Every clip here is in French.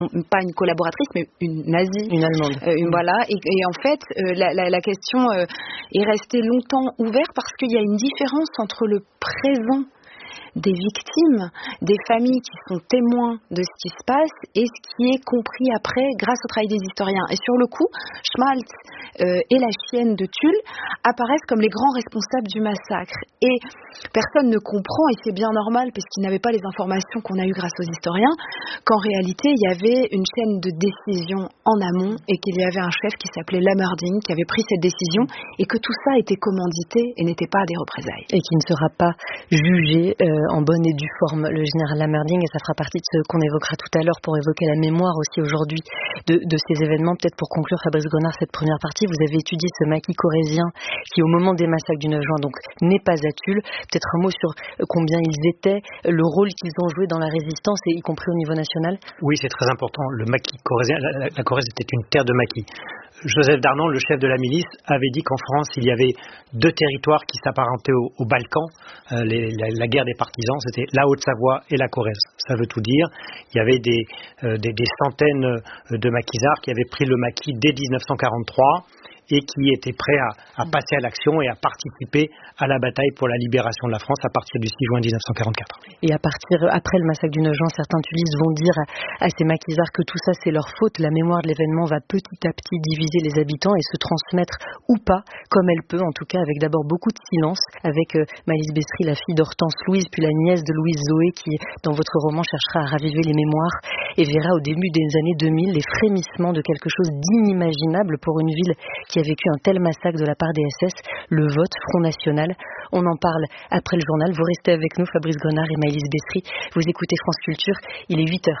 pas une collaboratrice, mais une nazie. Une Allemande. Voilà. Et en fait, la question est restée longtemps ouverte parce qu'il y a une différence entre le présent des victimes, des familles qui sont témoins de ce qui se passe et ce qui est compris après grâce au travail des historiens. Et sur le coup, Schmaltz et la chienne de Tulle apparaissent comme les grands responsables du massacre. Et personne ne comprend, et c'est bien normal parce qu'ils n'avaient pas les informations qu'on a eues grâce aux historiens, qu'en réalité il y avait une chaîne de décision en amont et qu'il y avait un chef qui s'appelait Lammerding qui avait pris cette décision et que tout ça était commandité et n'était pas des représailles. Et qui ne sera pas jugé en bonne et due forme, le général Lammerding, et ça fera partie de ce qu'on évoquera tout à l'heure pour évoquer la mémoire aussi aujourd'hui de ces événements. Peut-être pour conclure, Fabrice Grenard, cette première partie, vous avez étudié ce maquis corrézien qui, au moment des massacres du 9 juin, donc n'est pas à Tulle. Peut-être un mot sur combien ils étaient, le rôle qu'ils ont joué dans la résistance, et y compris au niveau national. Oui, c'est très important. Le maquis corrézien, la Corrèze était une terre de maquis. Joseph Darnan, le chef de la milice, avait dit qu'en France, il y avait 2 territoires qui s'apparentaient aux Balkans. La guerre des partisans, c'était la Haute-Savoie et la Corrèze. Ça veut tout dire. Il y avait des centaines de maquisards qui avaient pris le maquis dès 1943 et qui étaient prêts à passer à l'action et à participer à la bataille pour la libération de la France à partir du 6 juin 1944. Et après le massacre du 9 juin, certains tullistes vont dire à ces maquisards que tout ça c'est leur faute. La mémoire de l'événement va petit à petit diviser les habitants et se transmettre ou pas, comme elle peut, en tout cas avec d'abord beaucoup de silence, avec Maëlys Bestry, la fille d'Hortense Louise, puis la nièce de Louise Zoé, qui dans votre roman cherchera à raviver les mémoires et verra au début des années 2000 les frémissements de quelque chose d'inimaginable pour une ville qui a vécu un tel massacre de la part des SS, le vote Front National. On en parle après le journal. Vous restez avec nous, Fabrice Grenard et Maëlys Bestry. Vous écoutez France Culture, il est 8h.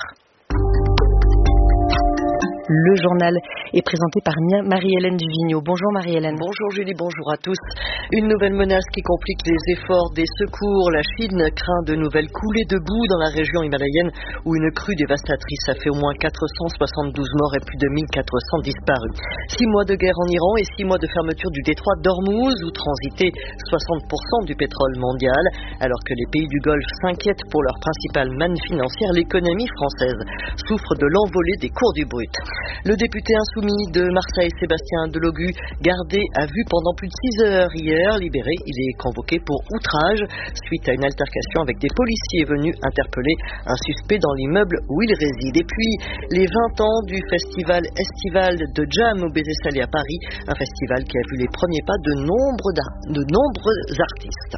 Le journal est présenté par Marie-Hélène Duvigneau. Bonjour Marie-Hélène. Bonjour Julie, bonjour à tous. Une nouvelle menace qui complique les efforts des secours. La Chine craint de nouvelles coulées de boue dans la région himalayenne où une crue dévastatrice a fait au moins 472 morts et plus de 1400 disparus. 6 mois de guerre en Iran et 6 mois de fermeture du détroit d'Ormuz où transitait 60% du pétrole mondial. Alors que les pays du Golfe s'inquiètent pour leur principale manne financière, l'économie française souffre de l'envolée des cours du brut. Le député insoumis de Marseille, Sébastien Delogu, gardé à vue pendant plus de 6 heures hier, libéré, il est convoqué pour outrage suite à une altercation avec des policiers venus interpeller un suspect dans l'immeuble où il réside. Et puis, les 20 ans du festival estival de Jam au Baiser Salé à Paris, un festival qui a vu les premiers pas de nombreux artistes.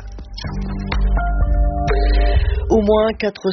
Au moins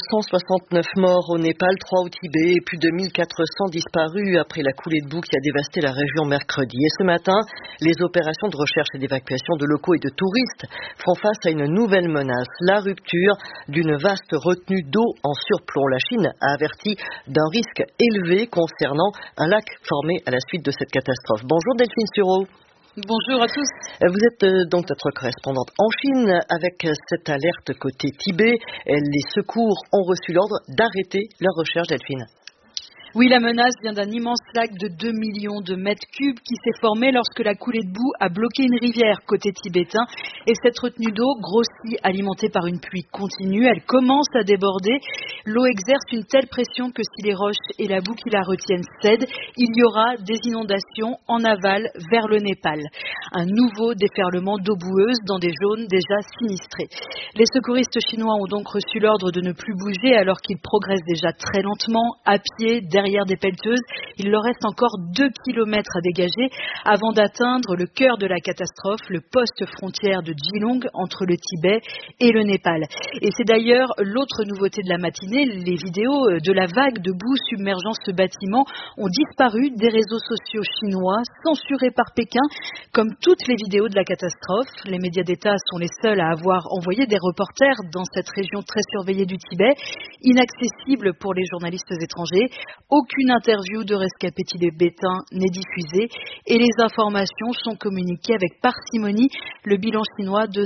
469 morts au Népal, 3 au Tibet et plus de 1400 disparus après la coulée de boue qui a dévasté la région mercredi. Et ce matin, les opérations de recherche et d'évacuation de locaux et de touristes font face à une nouvelle menace, la rupture d'une vaste retenue d'eau en surplomb. La Chine a averti d'un risque élevé concernant un lac formé à la suite de cette catastrophe. Bonjour Delphine Sureau. Bonjour à tous. Vous êtes donc notre correspondante en Chine avec cette alerte côté Tibet. Les secours ont reçu l'ordre d'arrêter leur recherche, Delphine. Oui, la menace vient d'un immense lac de 2 millions de mètres cubes qui s'est formé lorsque la coulée de boue a bloqué une rivière côté tibétain. Et cette retenue d'eau, grossie, alimentée par une pluie continue, elle commence à déborder. L'eau exerce une telle pression que si les roches et la boue qui la retiennent cèdent, il y aura des inondations en aval vers le Népal. Un nouveau déferlement d'eau boueuse dans des zones déjà sinistrées. Les secouristes chinois ont donc reçu l'ordre de ne plus bouger alors qu'ils progressent déjà très lentement, à pied, derrière des pelleteuses. Il leur reste encore 2 kilomètres à dégager avant d'atteindre le cœur de la catastrophe, le poste frontière de Geelong entre le Tibet et le Népal. Et c'est d'ailleurs l'autre nouveauté de la matinée, les vidéos de la vague de boue submergeant ce bâtiment ont disparu des réseaux sociaux chinois, censurés par Pékin, comme toutes les vidéos de la catastrophe. Les médias d'État sont les seuls à avoir envoyé des reporters dans cette région très surveillée du Tibet, inaccessible pour les journalistes étrangers. Aucune interview de rescapés tibétains n'est diffusée et les informations sont communiquées avec parcimonie. Le bilan chinois de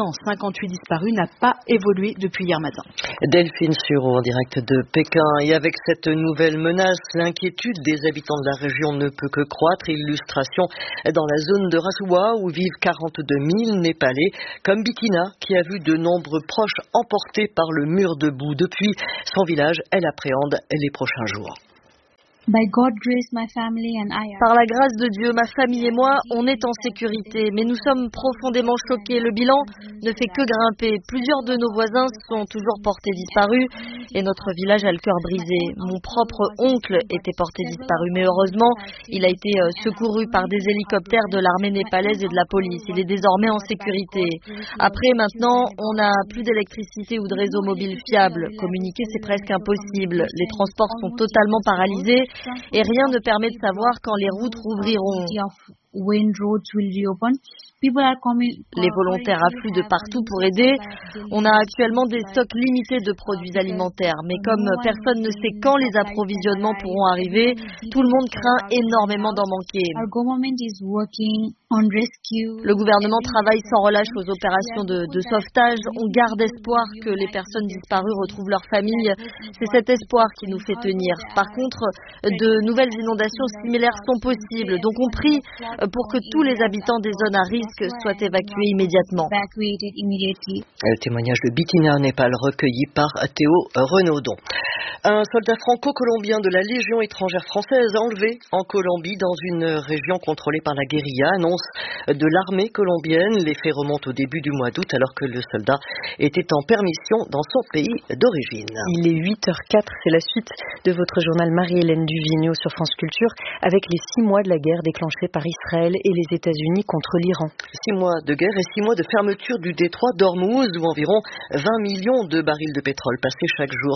558 disparus n'a pas évolué depuis hier matin. Delphine Sureau en direct de Pékin. Et avec cette nouvelle menace, l'inquiétude des habitants de la région ne peut que croître. Illustration dans la zone de Rasuwa où vivent 42 000 Népalais, comme Bikina qui a vu de nombreux proches emportés par le mur de boue. Depuis son village, elle appréhende les prochains jours. Par la grâce de Dieu, ma famille et moi, on est en sécurité, mais nous sommes profondément choqués. Le bilan ne fait que grimper. Plusieurs de nos voisins sont toujours portés disparus et notre village a le cœur brisé. Mon propre oncle était porté disparu, mais heureusement, il a été secouru par des hélicoptères de l'armée népalaise et de la police. Il est désormais en sécurité. Après, maintenant, on n'a plus d'électricité ou de réseau mobile fiable. Communiquer, c'est presque impossible. Les transports sont totalement paralysés et rien ne permet de savoir quand les routes rouvriront. Les volontaires affluent de partout pour aider. On a actuellement des stocks limités de produits alimentaires, mais comme personne ne sait quand les approvisionnements pourront arriver, tout le monde craint énormément d'en manquer. Le gouvernement travaille sans relâche aux opérations de sauvetage. On garde espoir que les personnes disparues retrouvent leur famille. C'est cet espoir qui nous fait tenir. Par contre, de nouvelles inondations similaires sont possibles, donc on prie pour que tous les habitants des zones à risque soient évacués immédiatement. Le témoignage de Bitina au Népal recueilli par Théo Renaudon. Un soldat franco-colombien de la Légion étrangère française enlevé en Colombie dans une région contrôlée par la guérilla, annonce de l'armée colombienne. Les faits remontent au début du mois d'août alors que le soldat était en permission dans son pays d'origine. Il est 8h04, c'est la suite de votre journal Marie-Hélène Duvigneau sur France Culture avec les 6 mois de la guerre déclenchée par Israël et les États-Unis contre l'Iran. 6 mois de guerre et 6 mois de fermeture du détroit d'Ormuz où environ 20 millions de barils de pétrole passaient chaque jour,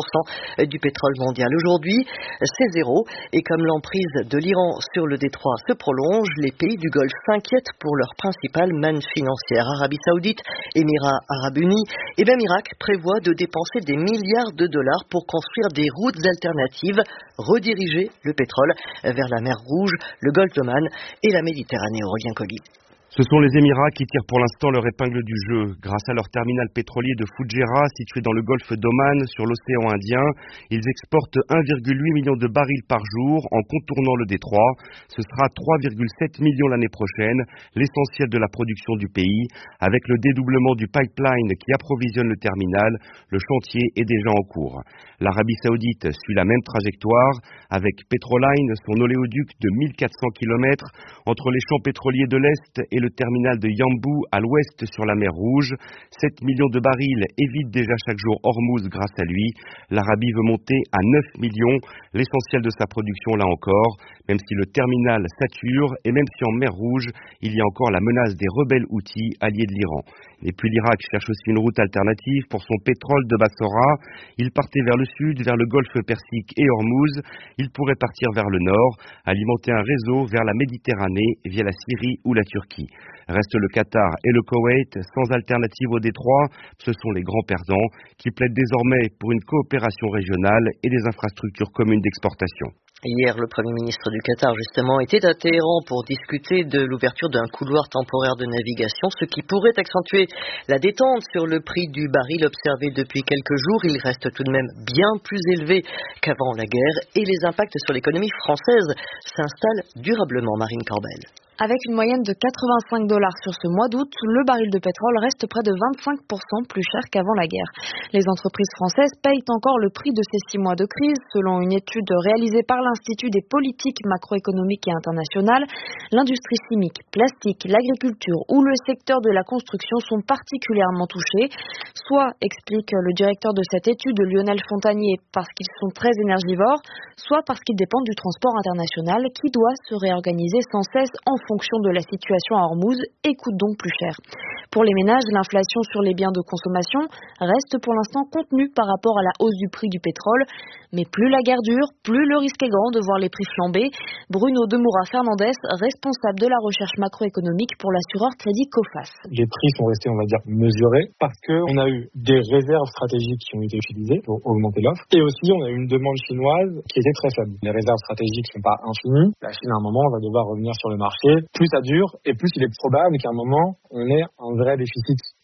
60% du pétrole mondial. Aujourd'hui, c'est zéro et comme l'emprise de l'Iran sur le détroit se prolonge, les pays du Golfe s'inquiètent pour leur principale manne financière. Arabie Saoudite, Émirats Arabes Unis et même Irak prévoient de dépenser des milliards de dollars pour construire des routes alternatives, rediriger le pétrole vers la mer Rouge, le Golfe d'Oman et la Méditerranée. Aurélien Colli. Ce sont les Émirats qui tirent pour l'instant leur épingle du jeu. Grâce à leur terminal pétrolier de Fujairah, situé dans le golfe d'Oman, sur l'océan Indien, ils exportent 1,8 million de barils par jour en contournant le détroit. Ce sera 3,7 millions l'année prochaine, l'essentiel de la production du pays. Avec le dédoublement du pipeline qui approvisionne le terminal, le chantier est déjà en cours. L'Arabie Saoudite suit la même trajectoire avec Petroline, son oléoduc de 1400 km entre les champs pétroliers de l'Est et le terminal de Yanbu à l'ouest sur la mer Rouge. 7 millions de barils évitent déjà chaque jour Ormuz grâce à lui. L'Arabie veut monter à 9 millions, l'essentiel de sa production là encore, même si le terminal sature et même si en mer Rouge, il y a encore la menace des rebelles houthis alliés de l'Iran. Et puis l'Irak cherche aussi une route alternative pour son pétrole de Bassora. Il partait vers le sud, vers le golfe Persique et Ormuz. Il pourrait partir vers le nord, alimenter un réseau vers la Méditerranée via la Syrie ou la Turquie. Reste le Qatar et le Koweït, sans alternative au détroit. Ce sont les grands perdants qui plaident désormais pour une coopération régionale et des infrastructures communes d'exportation. Hier, le Premier ministre du Qatar, justement, était à Téhéran pour discuter de l'ouverture d'un couloir temporaire de navigation, ce qui pourrait accentuer la détente sur le prix du baril observé depuis quelques jours. Il reste tout de même bien plus élevé qu'avant la guerre et les impacts sur l'économie française s'installent durablement. Marine Corbel. Avec une moyenne de 85 $ sur ce mois d'août, le baril de pétrole reste près de 25% plus cher qu'avant la guerre. Les entreprises françaises payent encore le prix de ces 6 mois de crise. Selon une étude réalisée par l'Institut des politiques macroéconomiques et internationales, l'industrie chimique, plastique, l'agriculture ou le secteur de la construction sont particulièrement touchés. Soit, explique le directeur de cette étude, Lionel Fontanier, parce qu'ils sont très énergivores, soit parce qu'ils dépendent du transport international qui doit se réorganiser sans cesse en fonction de la situation à Ormuz et coûte donc plus cher. Pour les ménages, l'inflation sur les biens de consommation reste pour l'instant contenue par rapport à la hausse du prix du pétrole. Mais plus la guerre dure, plus le risque est grand de voir les prix flamber. Bruno Demoura Fernandez, responsable de la recherche macroéconomique pour l'assureur Crédit Coface. Les prix sont restés, on va dire, mesurés parce qu'on a eu des réserves stratégiques qui ont été utilisées pour augmenter l'offre. Et aussi, on a eu une demande chinoise qui était très faible. Les réserves stratégiques ne sont pas infinies. La Chine, à un moment, va devoir revenir sur le marché. Plus ça dure et plus il est probable qu'à un moment, on ait un vrai déficit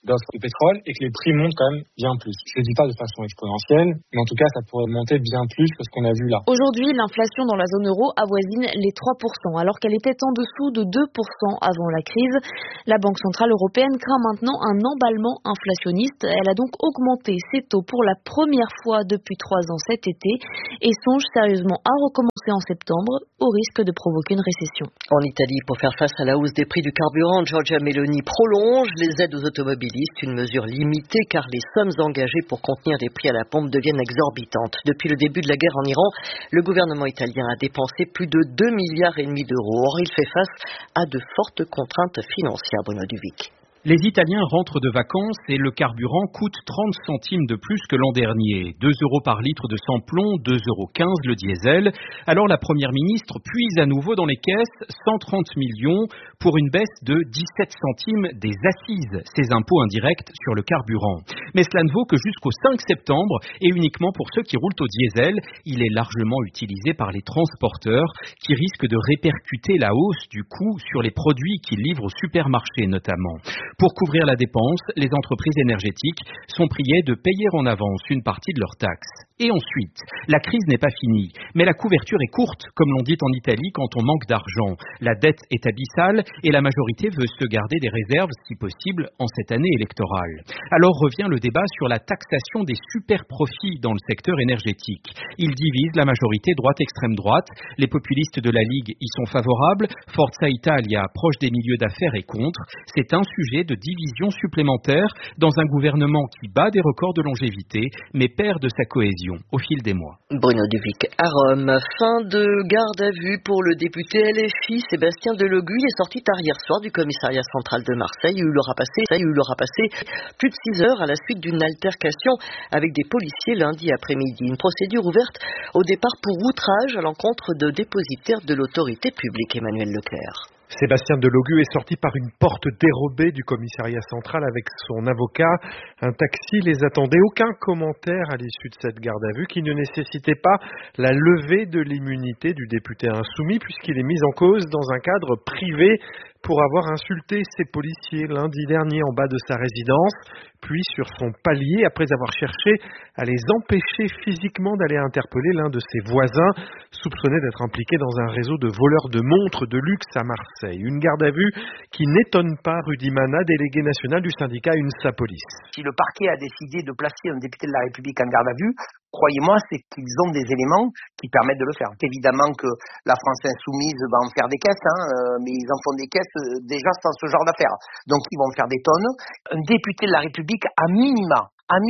d'offres de pétrole et que les prix montent quand même bien plus. Je ne dis pas de façon exponentielle, mais en tout cas, ça pourrait monter bien plus que ce qu'on a vu là. Aujourd'hui, l'inflation dans la zone euro avoisine les 3%, alors qu'elle était en dessous de 2% avant la crise. La Banque centrale européenne craint maintenant un emballement inflationniste. Elle a donc augmenté ses taux pour la première fois depuis 3 ans cet été et songe sérieusement à recommencer en septembre au risque de provoquer une récession. En Italie, pour faire face à la hausse des prix du carburant, Giorgia Meloni prolonge les aides aux automobilistes, une mesure limitée car les sommes engagées pour contenir les prix à la pompe deviennent exorbitantes. Depuis le début de la guerre en Iran, le gouvernement italien a dépensé plus de 2,5 milliards d'euros. Or, il fait face à de fortes contraintes financières, Bruno Duvic. Les Italiens rentrent de vacances et le carburant coûte 30 centimes de plus que l'an dernier. 2 € par litre de sans-plomb, 2,15 € le diesel. Alors la Première ministre puise à nouveau dans les caisses 130 millions pour une baisse de 17 centimes des assises, ces impôts indirects sur le carburant. Mais cela ne vaut que jusqu'au 5 septembre et uniquement pour ceux qui roulent au diesel. Il est largement utilisé par les transporteurs qui risquent de répercuter la hausse du coût sur les produits qu'ils livrent au supermarché notamment. Pour couvrir la dépense, les entreprises énergétiques sont priées de payer en avance une partie de leurs taxes. Et ensuite, la crise n'est pas finie, mais la couverture est courte, comme l'on dit en Italie quand on manque d'argent. La dette est abyssale et la majorité veut se garder des réserves, si possible, en cette année électorale. Alors revient le débat sur la taxation des super-profits dans le secteur énergétique. Il divise la majorité droite-extrême droite. Les populistes de la Ligue y sont favorables. Forza Italia, proche des milieux d'affaires, est contre. C'est un sujet de division supplémentaire dans un gouvernement qui bat des records de longévité, mais perd de sa cohésion au fil des mois. Bruno Duvic à Rome. Fin de garde à vue pour le député LFI Sébastien Delogu. Il est sorti tard hier soir du commissariat central de Marseille où il aura passé plus de 6 heures à la suite d'une altercation avec des policiers lundi après-midi. Une procédure ouverte au départ pour outrage à l'encontre de dépositaires de l'autorité publique. Emmanuel Leclerc. Sébastien Delogu est sorti par une porte dérobée du commissariat central avec son avocat. Un taxi les attendait. Aucun commentaire à l'issue de cette garde à vue qui ne nécessitait pas la levée de l'immunité du député insoumis puisqu'il est mis en cause dans un cadre privé pour avoir insulté ses policiers lundi dernier en bas de sa résidence, puis sur son palier après avoir cherché à les empêcher physiquement d'aller interpeller l'un de ses voisins, soupçonné d'être impliqué dans un réseau de voleurs de montres de luxe à Marseille. Une garde à vue qui n'étonne pas Rudy Mana, délégué national du syndicat UNSA Police. Si le parquet a décidé de placer un député de la République en garde à vue, croyez-moi, c'est qu'ils ont des éléments qui permettent de le faire. Évidemment que la France insoumise va en faire des caisses, mais ils en font des caisses déjà sans ce genre d'affaires. Donc ils vont faire des tonnes. Un député de la République, à minima,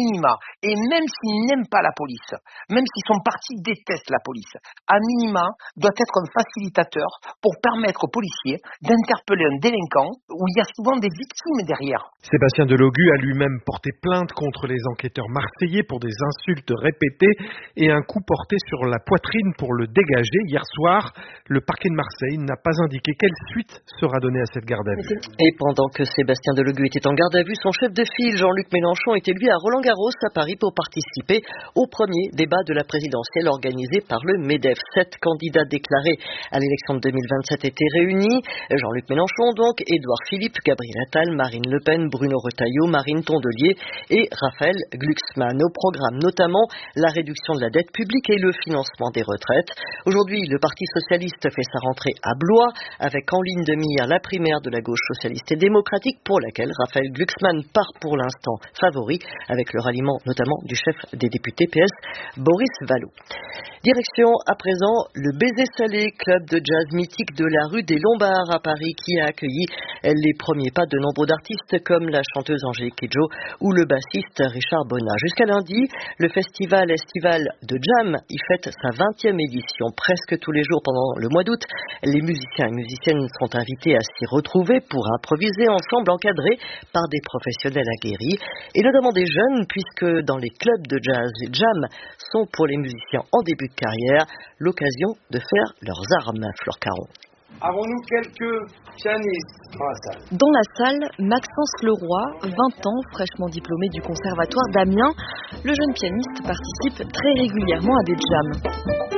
et même s'ils n'aiment pas la police, même si son parti déteste la police, à minima, doit être un facilitateur pour permettre aux policiers d'interpeller un délinquant où il y a souvent des victimes derrière. Sébastien Delogu a lui-même porté plainte contre les enquêteurs marseillais pour des insultes répétées et un coup porté sur la poitrine pour le dégager. Hier soir, le parquet de Marseille n'a pas indiqué quelle suite sera donnée à cette garde à vue. Et pendant que Sébastien Delogu était en garde à vue, son chef de file, Jean-Luc Mélenchon, était lui à Roland-Garros à Paris pour participer au premier débat de la présidentielle organisé par le MEDEF. 7 candidats déclarés à l'élection de 2027 étaient réunis. Jean-Luc Mélenchon, donc, Édouard Philippe, Gabriel Attal, Marine Le Pen, Bruno Retailleau, Marine Tondelier et Raphaël Glucksmann. Au programme notamment la réduction de la dette publique et le financement des retraites. Aujourd'hui, le Parti socialiste fait sa rentrée à Blois avec en ligne de mire la primaire de la gauche socialiste et démocratique pour laquelle Raphaël Glucksmann part pour l'instant favori avec le ralliement notamment du chef des députés PS, Boris Vallaud. Direction à présent le Baiser Salé, club de jazz mythique de la rue des Lombards à Paris qui a accueilli les premiers pas de nombreux d'artistes comme la chanteuse Angélique Kidjo ou le bassiste Richard Bonnat. Jusqu'à lundi, le festival estival de Jam y fête sa 20e édition. Presque tous les jours pendant le mois d'août, les musiciens et musiciennes sont invités à s'y retrouver pour improviser ensemble, encadrés par des professionnels aguerris et notamment des jeunes puisque dans les clubs de jazz, les jams sont pour les musiciens en début de carrière l'occasion de faire leurs armes. Flore Caron. Avons-nous quelques pianistes dans la salle? Dans la salle, Maxence Leroy, 20 ans, fraîchement diplômé du conservatoire d'Amiens. Le jeune pianiste participe très régulièrement à des jams.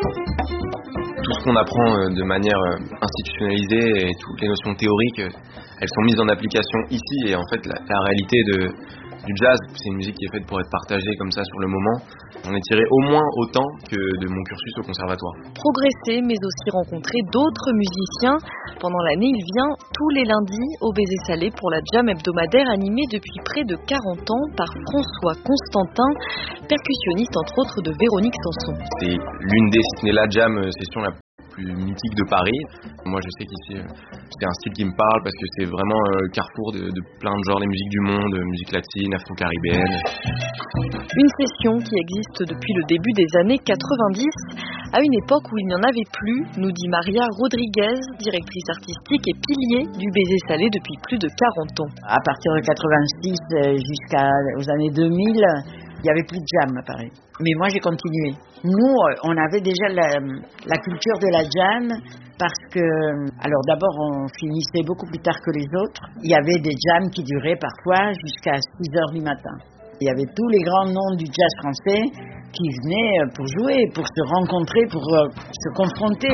Tout ce qu'on apprend de manière institutionnalisée et toutes les notions théoriques elles sont mises en application ici. Et en fait, la réalité du jazz, c'est une musique qui est faite pour être partagée comme ça sur le moment. On est tiré au moins autant que de mon cursus au conservatoire. Progresser, mais aussi rencontrer d'autres musiciens. Pendant l'année, il vient tous les lundis au Baiser Salé pour la jam hebdomadaire animée depuis près de 40 ans par François Constantin, percussionniste entre autres de Véronique Sanson. C'est l'une des, si ce n'est la jam session la plus mythique de Paris. Moi je sais qu'ici c'est un style qui me parle parce que c'est vraiment le carrefour de plein de genres, les musiques du monde, musique latine, afro-caribéenne. Une session qui existe depuis le début des années 90, à une époque où il n'y en avait plus, nous dit Maria Rodriguez, directrice artistique et pilier du Baiser Salé depuis plus de 40 ans. À partir de 86 jusqu'aux années 2000, il n'y avait plus de jam à Paris. Mais moi, j'ai continué. Nous, on avait déjà la culture de la jam parce que, alors d'abord, on finissait beaucoup plus tard que les autres. Il y avait des jams qui duraient parfois jusqu'à 6 heures du matin. Il y avait tous les grands noms du jazz français qui venaient pour jouer, pour se rencontrer, pour se confronter.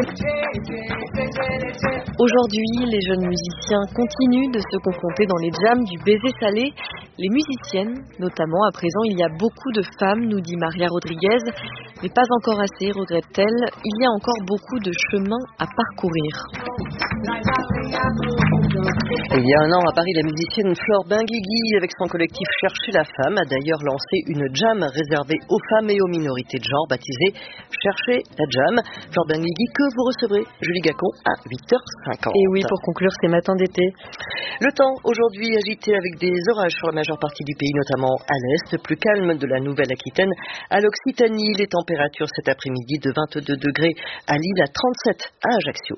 Aujourd'hui, les jeunes musiciens continuent de se confronter dans les jams du Baiser Salé. Les musiciennes, notamment, à présent, il y a beaucoup de femmes, nous dit Maria Rodriguez, mais pas encore assez, regrette-t-elle. Il y a encore beaucoup de chemin à parcourir. Il y a un an, à Paris, la musicienne Flore Benguigui, avec son collectif Chercher la femme, a d'ailleurs lancé une jam réservée aux femmes et aux minorités de genre, baptisée Chercher la jam. Flore Benguigui, que vous recevrez, Julie Gacon, à 8h50. Et oui, pour conclure ces matins d'été. Le temps, aujourd'hui, agité avec des orages sur la majeure partie du pays, notamment à l'est, plus calme de la Nouvelle-Aquitaine à l'Occitanie. Les températures cet après-midi de 22 degrés à Lille, à 37 à Ajaccio.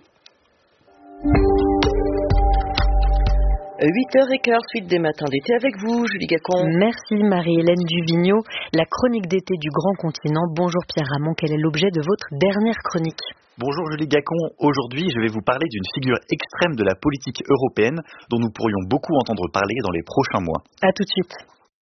8h15, suite des matins d'été avec vous, Julie Gacon. Merci Marie-Hélène Duvigneau. La chronique d'été du Grand Continent. Bonjour Pierre Ramon, quel est l'objet de votre dernière chronique ? Bonjour Julie Gacon. Aujourd'hui, je vais vous parler d'une figure extrême de la politique européenne dont nous pourrions beaucoup entendre parler dans les prochains mois. À tout de suite.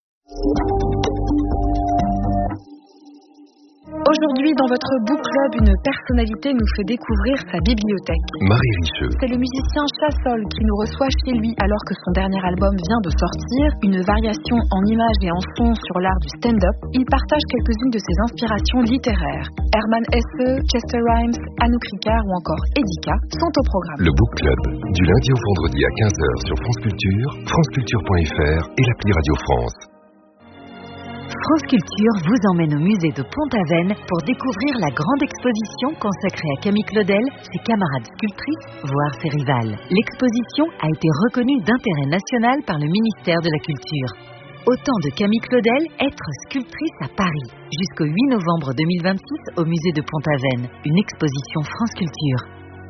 Aujourd'hui, dans votre book club, une personnalité nous fait découvrir sa bibliothèque. Marie Richeux. C'est le musicien Chassol qui nous reçoit chez lui alors que son dernier album vient de sortir, une variation en images et en sons sur l'art du stand-up. Il partage quelques-unes de ses inspirations littéraires. Hermann Hesse, Chester Rhimes, Anouk Ricard ou encore Edika sont au programme. Le book club, du lundi au vendredi à 15h sur France Culture, franceculture.fr et l'appli Radio France. France Culture vous emmène au musée de Pont-Aven pour découvrir la grande exposition consacrée à Camille Claudel, ses camarades sculptrices, voire ses rivales. L'exposition a été reconnue d'intérêt national par le ministère de la Culture. Autant de Camille Claudel, être sculptrice à Paris. Jusqu'au 8 novembre 2026 au musée de Pont-Aven. Une exposition France Culture.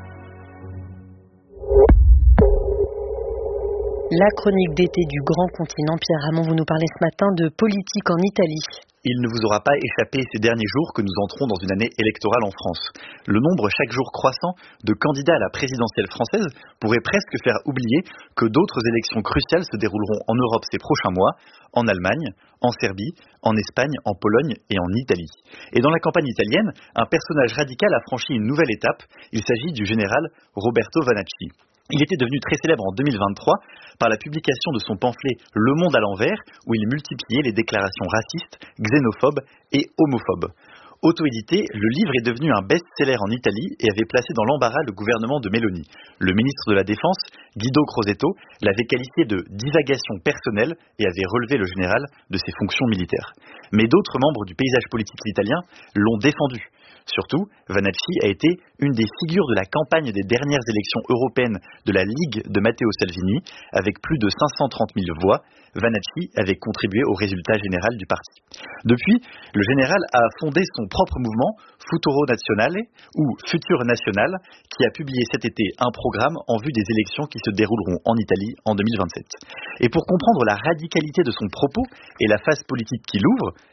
La chronique d'été du Grand Continent. Pierre Ramon, vous nous parlez ce matin de politique en Italie. Il ne vous aura pas échappé ces derniers jours que nous entrons dans une année électorale en France. Le nombre chaque jour croissant de candidats à la présidentielle française pourrait presque faire oublier que d'autres élections cruciales se dérouleront en Europe ces prochains mois, en Allemagne, en Serbie, en Espagne, en Pologne et en Italie. Et dans la campagne italienne, un personnage radical a franchi une nouvelle étape. Il s'agit du général Roberto Vanacci. Il était devenu très célèbre en 2023 par la publication de son pamphlet Le Monde à l'envers, où il multipliait les déclarations racistes, xénophobes et homophobes. Auto-édité, le livre est devenu un best-seller en Italie et avait placé dans l'embarras le gouvernement de Meloni. Le ministre de la Défense, Guido Crosetto, l'avait qualifié de divagation personnelle et avait relevé le général de ses fonctions militaires. Mais d'autres membres du paysage politique italien l'ont défendu. Surtout, Vanacci a été une des figures de la campagne des dernières élections européennes de la Ligue de Matteo Salvini. Avec plus de 530 000 voix, Vanacci avait contribué au résultat général du parti. Depuis, le général a fondé son propre mouvement, Futuro Nazionale, ou Futur National, qui a publié cet été un programme en vue des élections qui se dérouleront en Italie en 2027. Et pour comprendre la radicalité de son propos et la phase politique qu'il ouvre,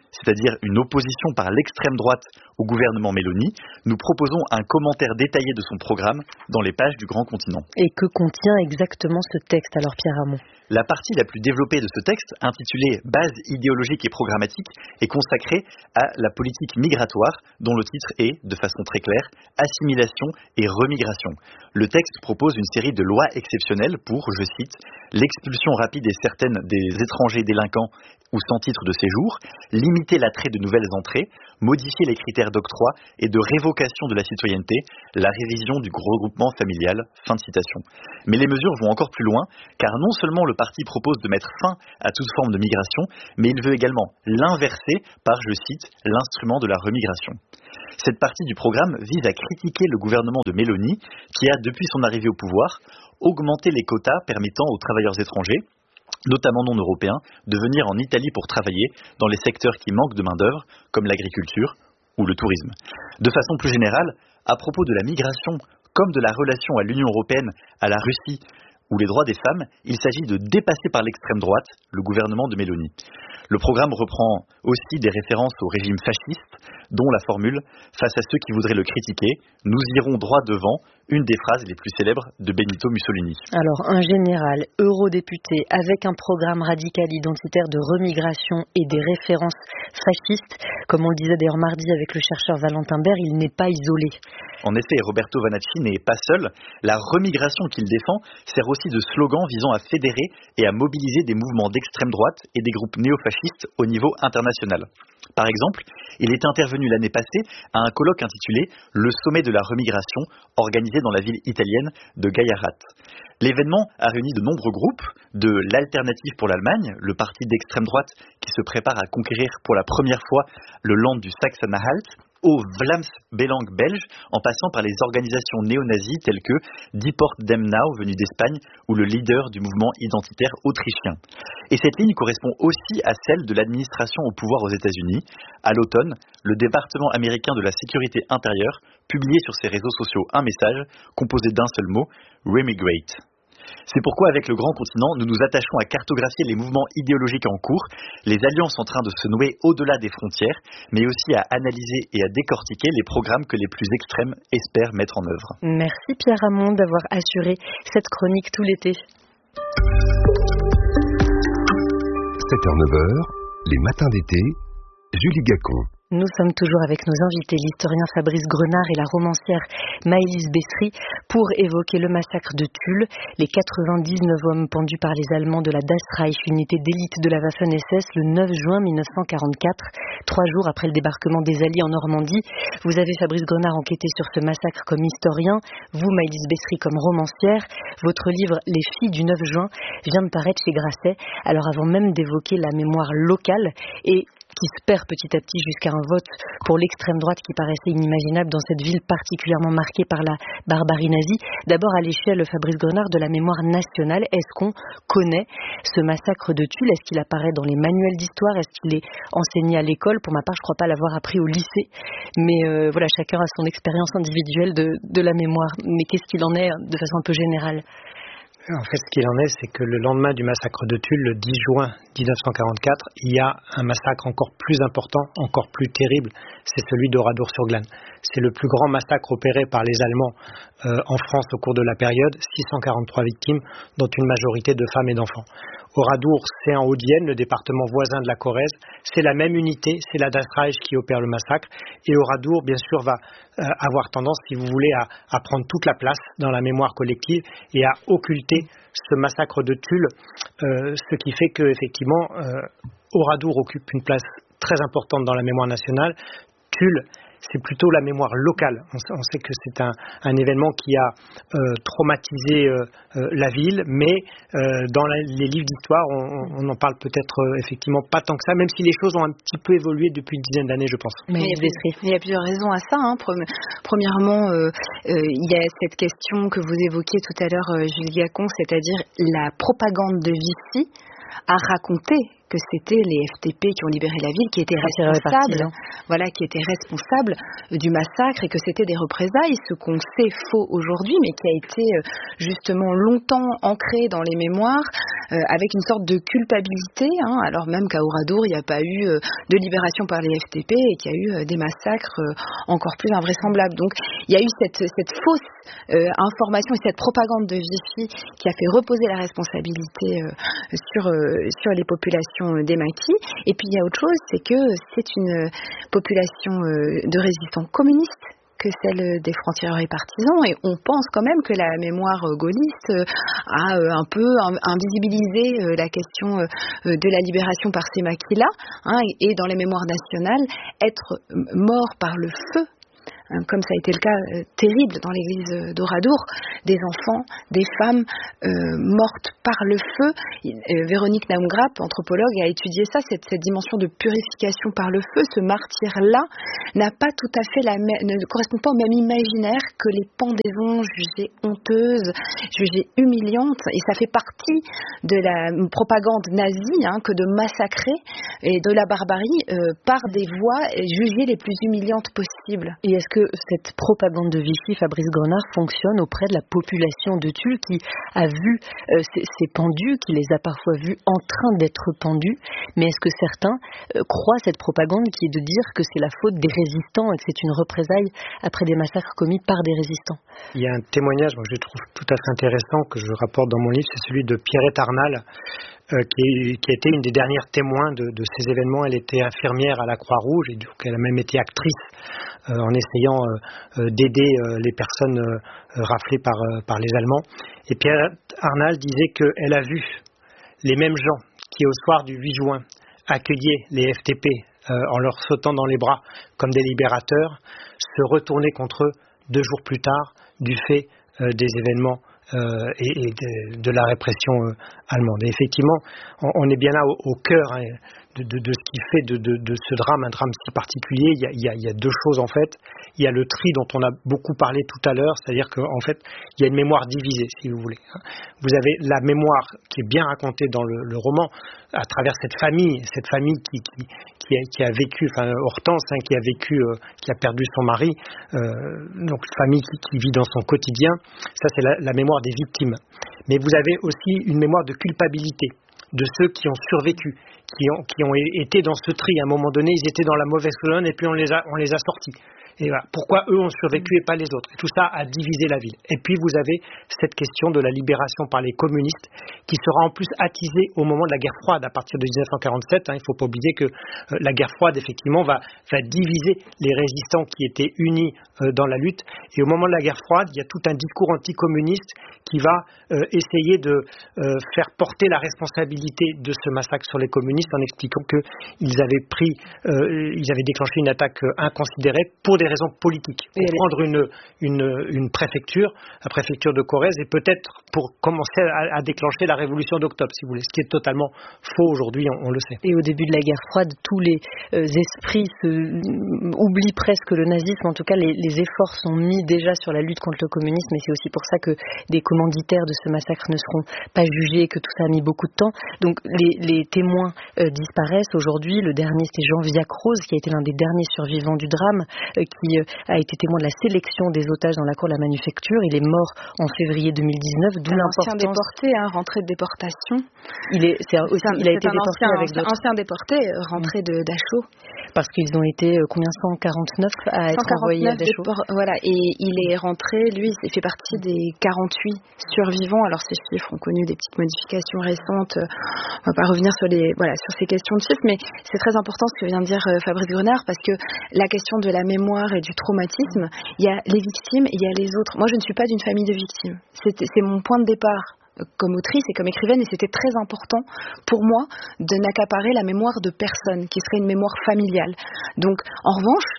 c'est-à-dire une opposition par l'extrême droite au gouvernement Meloni, nous proposons un commentaire détaillé de son programme dans les pages du Grand Continent. Et que contient exactement ce texte alors, Pierre Hamon ? La partie la plus développée de ce texte, intitulée « Base idéologique et programmatique », est consacrée à la politique migratoire, dont le titre est, de façon très claire, « Assimilation et remigration ». Le texte propose une série de lois exceptionnelles pour, je cite, « l'expulsion rapide et certaine des étrangers délinquants ou sans titre de séjour, limiter l'attrait de nouvelles entrées, modifier les critères d'octroi et de révocation de la citoyenneté, la révision du regroupement familial ». Fin de citation. Mais les mesures vont encore plus loin, car non seulement le parti propose de mettre fin à toute forme de migration, mais il veut également l'inverser par, je cite, l'instrument de la remigration. Cette partie du programme vise à critiquer le gouvernement de Meloni, qui a, depuis son arrivée au pouvoir, augmenté les quotas permettant aux travailleurs étrangers, notamment non européens, de venir en Italie pour travailler dans les secteurs qui manquent de main-d'œuvre, comme l'agriculture ou le tourisme. De façon plus générale, à propos de la migration, comme de la relation à l'Union européenne, à la Russie ou les droits des femmes, il s'agit de dépasser par l'extrême droite le gouvernement de Meloni. Le programme reprend aussi des références au régime fasciste, dont la formule « Face à ceux qui voudraient le critiquer, nous irons droit devant », une des phrases les plus célèbres de Benito Mussolini. Alors, un général eurodéputé avec un programme radical identitaire de remigration et des références fascistes, comme on le disait d'ailleurs mardi avec le chercheur Valentin Berg, il n'est pas isolé. En effet, Roberto Vanacci n'est pas seul. La remigration qu'il défend sert aussi de slogan visant à fédérer et à mobiliser des mouvements d'extrême droite et des groupes néofascistes au niveau international. Par exemple, il est intervenu l'année passée à un colloque intitulé « Le sommet de la remigration » organisé dans la ville italienne de Gaiarat. L'événement a réuni de nombreux groupes, de l'Alternative pour l'Allemagne, le parti d'extrême droite qui se prépare à conquérir pour la première fois le land du Sachsen-Anhalt, au Vlaams-Belang belge, en passant par les organisations néo-nazies telles que Die Port dem Now, venu d'Espagne, ou le leader du mouvement identitaire autrichien. Et cette ligne correspond aussi à celle de l'administration au pouvoir aux États-Unis. À l'automne, le département américain de la sécurité intérieure publiait sur ses réseaux sociaux un message composé d'un seul mot, Remigrate. C'est pourquoi, avec le Grand Continent, nous nous attachons à cartographier les mouvements idéologiques en cours, les alliances en train de se nouer au-delà des frontières, mais aussi à analyser et à décortiquer les programmes que les plus extrêmes espèrent mettre en œuvre. Merci Pierre Hamon d'avoir assuré cette chronique tout l'été. 7h-9h, les matins d'été, Julie Gacon. Nous sommes toujours avec nos invités, l'historien Fabrice Grenard et la romancière Maëlys Bessry, pour évoquer le massacre de Tulle, les 99 hommes pendus par les Allemands de la Das Reich, unité d'élite de la Waffen-SS, le 9 juin 1944, 3 jours après le débarquement des Alliés en Normandie. Vous avez, Fabrice Grenard, enquêté sur ce massacre comme historien, vous, Maëlys Bessry, comme romancière. Votre livre « Les filles du 9 juin » vient de paraître chez Grasset. Alors avant même d'évoquer la mémoire locale et qui se perd petit à petit jusqu'à un vote pour l'extrême droite qui paraissait inimaginable dans cette ville particulièrement marquée par la barbarie nazie. D'abord à l'échelle, Fabrice Grenard, de la mémoire nationale, est-ce qu'on connaît ce massacre de Tulle? Est-ce qu'il apparaît dans les manuels d'histoire? Est-ce qu'il est enseigné à l'école? Pour ma part, je ne crois pas l'avoir appris au lycée. Mais voilà, chacun a son expérience individuelle de la mémoire. Mais qu'est-ce qu'il en est de façon un peu générale? En fait, ce qu'il en est, c'est que le lendemain du massacre de Tulle, le 10 juin 1944, il y a un massacre encore plus important, encore plus terrible, c'est celui d'Oradour-sur-Glane. C'est le plus grand massacre opéré par les Allemands en France au cours de la période, 643 victimes, dont une majorité de femmes et d'enfants. Oradour, c'est en Haute-Vienne, le département voisin de la Corrèze. C'est la même unité, c'est la Das Reich qui opère le massacre. Et Oradour, bien sûr, va avoir tendance, si vous voulez, à prendre toute la place dans la mémoire collective et à occulter ce massacre de Tulle, ce qui fait qu'effectivement, Oradour occupe une place très importante dans la mémoire nationale. Tulle, c'est plutôt la mémoire locale. On sait que c'est un événement qui a traumatisé la ville, mais dans les livres d'histoire, on n'en parle peut-être effectivement pas tant que ça, même si les choses ont un petit peu évolué depuis une dizaine d'années, je pense. Mais il y a plusieurs raisons à ça. Premièrement, il y a cette question que vous évoquiez tout à l'heure, Julie Gacon, c'est-à-dire la propagande de Vichy a raconté que c'était les FTP qui ont libéré la ville, qui étaient responsables, qui étaient responsables du massacre et que c'était des représailles, ce qu'on sait faux aujourd'hui, mais qui a été justement longtemps ancré dans les mémoires, avec une sorte de culpabilité, alors même qu'à Oradour, il n'y a pas eu de libération par les FTP et qu'il y a eu des massacres encore plus invraisemblables. Donc, il y a eu cette fausse information et cette propagande de Vichy qui a fait reposer la responsabilité sur les populations des maquis. Et puis il y a autre chose, c'est que c'est une population de résistants communistes que celle des francs-tireurs et partisans, et on pense quand même que la mémoire gaulliste a un peu invisibilisé la question de la libération par ces maquis-là, et dans les mémoires nationales, être mort par le feu, comme ça a été le cas terrible dans l'église d'Oradour, des enfants, des femmes mortes par le feu. Véronique Naumgrapp, anthropologue, a étudié ça, cette dimension de purification par le feu. Ce martyre-là n'a pas tout à fait ne correspond pas au même imaginaire que les pendaisons jugées honteuses, jugées humiliantes, et ça fait partie de la propagande nazie que de massacrer et de la barbarie par des voies jugées les plus humiliantes possibles. Et est-ce que cette propagande de Vichy, Fabrice Grenard, fonctionne auprès de la population de Tulle qui a vu ces pendus, qui les a parfois vus en train d'être pendus, mais est-ce que certains croient cette propagande qui est de dire que c'est la faute des résistants et que c'est une représaille après des massacres commis par des résistants? Il y a un témoignage que je trouve tout à fait intéressant que je rapporte dans mon livre, c'est celui de Pierrette Arnal, qui a été une des dernières témoins de ces événements. Elle était infirmière à la Croix-Rouge et donc elle a même été actrice en essayant d'aider les personnes raflées par les Allemands. Et Pierrette Arnal disait qu'elle a vu les mêmes gens qui, au soir du 8 juin, accueillaient les FTP en leur sautant dans les bras comme des libérateurs, se retourner contre eux 2 jours plus tard du fait des événements et de la répression allemande. Et effectivement, on est bien là au cœur de ce qui fait de ce drame un drame si particulier. Il y a 2 choses en fait. Il y a le tri dont on a beaucoup parlé tout à l'heure, c'est-à-dire qu'en fait, il y a une mémoire divisée, si vous voulez. Vous avez la mémoire qui est bien racontée dans le roman, à travers cette famille qui a vécu, Hortense, qui a perdu son mari, donc une famille qui vit dans son quotidien. Ça, c'est la mémoire des victimes. Mais vous avez aussi une mémoire de culpabilité de ceux qui ont survécu, qui ont été dans ce tri. À un moment donné, ils étaient dans la mauvaise colonne et puis on les a sortis. Et voilà. Pourquoi eux ont survécu et pas les autres? Et tout ça a divisé la ville. Et puis vous avez cette question de la libération par les communistes qui sera en plus attisée au moment de la guerre froide à partir de 1947. Il ne faut pas oublier que la guerre froide effectivement va diviser les résistants qui étaient unis dans la lutte. Et au moment de la guerre froide, il y a tout un discours anticommuniste qui va essayer de faire porter la responsabilité de ce massacre sur les communistes en expliquant qu'ils avaient déclenché une attaque inconsidérée pour des raisons politiques, pour prendre une préfecture, la préfecture de Corrèze, et peut-être pour commencer à déclencher la révolution d'octobre, si vous voulez, ce qui est totalement faux aujourd'hui, on le sait. Et au début de la guerre froide, tous les esprits oublient presque le nazisme, en tout cas les efforts sont mis déjà sur la lutte contre le communisme, et c'est aussi pour ça que des commanditaires de ce massacre ne seront pas jugés, que tout ça a mis beaucoup de temps. Donc les témoins disparaissent aujourd'hui. Le dernier, c'était Jean Viacruz, qui a été l'un des derniers survivants du drame, qui a été témoin de la sélection des otages dans la cour de la Manufacture. Il est mort en février 2019, d'où l'importance. Ancien déporté, rentré de déportation. Il a été déporté avec d'autres. Ancien déporté, rentré de Dachau. Parce qu'ils ont été combien 149 à être envoyés à Dachau. Voilà, et il est rentré, lui, il fait partie des 48 survivants. Alors ces chiffres ont connu des petites modifications récentes. On va pas revenir sur ces questions de chiffres, mais c'est très important ce que vient de dire Fabrice Grenard, parce que la question de la mémoire et du traumatisme, il y a les victimes et il y a les autres. Moi, je ne suis pas d'une famille de victimes. C'est mon point de départ comme autrice et comme écrivaine, et c'était très important pour moi de n'accaparer la mémoire de personne, qui serait une mémoire familiale. Donc, en revanche,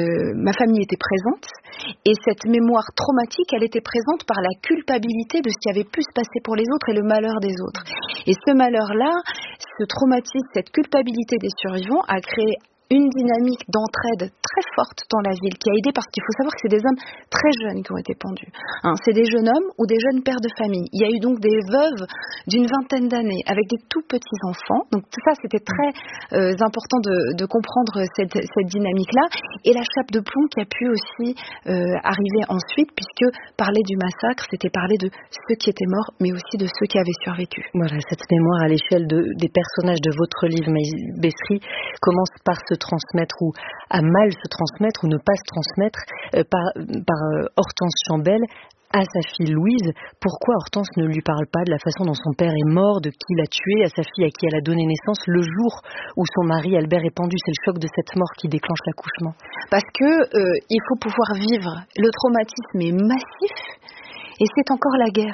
ma famille était présente, et cette mémoire traumatique, elle était présente par la culpabilité de ce qui avait pu se passer pour les autres et le malheur des autres. Et ce malheur-là, ce traumatisme, cette culpabilité des survivants a créé une dynamique d'entraide très forte dans la ville qui a aidé, parce qu'il faut savoir que c'est des hommes très jeunes qui ont été pendus. C'est des jeunes hommes ou des jeunes pères de famille. Il y a eu donc des veuves d'une vingtaine d'années avec des tout petits enfants. Donc tout ça, c'était très important de comprendre cette dynamique-là. Et la chape de plomb qui a pu aussi arriver ensuite, puisque parler du massacre, c'était parler de ceux qui étaient morts, mais aussi de ceux qui avaient survécu. Voilà, cette mémoire à l'échelle des personnages de votre livre, Maïs Besri, commence par se transmettre ou à mal se transmettre ou ne pas se transmettre par Hortense Chambel à sa fille Louise. Pourquoi Hortense ne lui parle pas de la façon dont son père est mort, de qui l'a tué, à sa fille à qui elle a donné naissance le jour où son mari Albert est pendu? C'est le choc de cette mort qui déclenche l'accouchement. Parce que il faut pouvoir vivre. Le traumatisme est massif et c'est encore la guerre.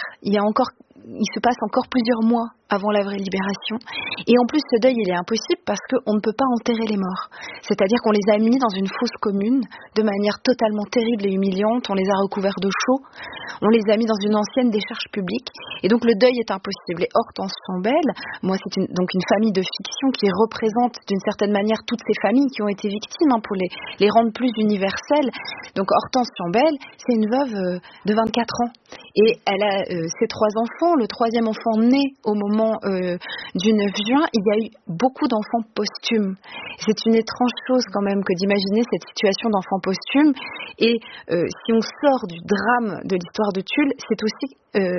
Il se passe encore plusieurs mois avant la vraie libération. Et en plus, ce deuil, il est impossible parce qu'on ne peut pas enterrer les morts. C'est-à-dire qu'on les a mis dans une fosse commune de manière totalement terrible et humiliante. On les a recouverts de chaux. On les a mis dans une ancienne décharge publique. Et donc, le deuil est impossible. Et Hortense Chambel, moi, c'est donc une famille de fiction qui représente d'une certaine manière toutes ces familles qui ont été victimes, pour les rendre plus universelles. Donc, Hortense Chambel, c'est une veuve de 24 ans. Et elle a ses 3 enfants. Le 3e enfant né au moment du 9 juin, il y a eu beaucoup d'enfants posthumes. C'est une étrange chose quand même que d'imaginer cette situation d'enfants posthumes. Et si on sort du drame de l'histoire de Tulle, c'est aussi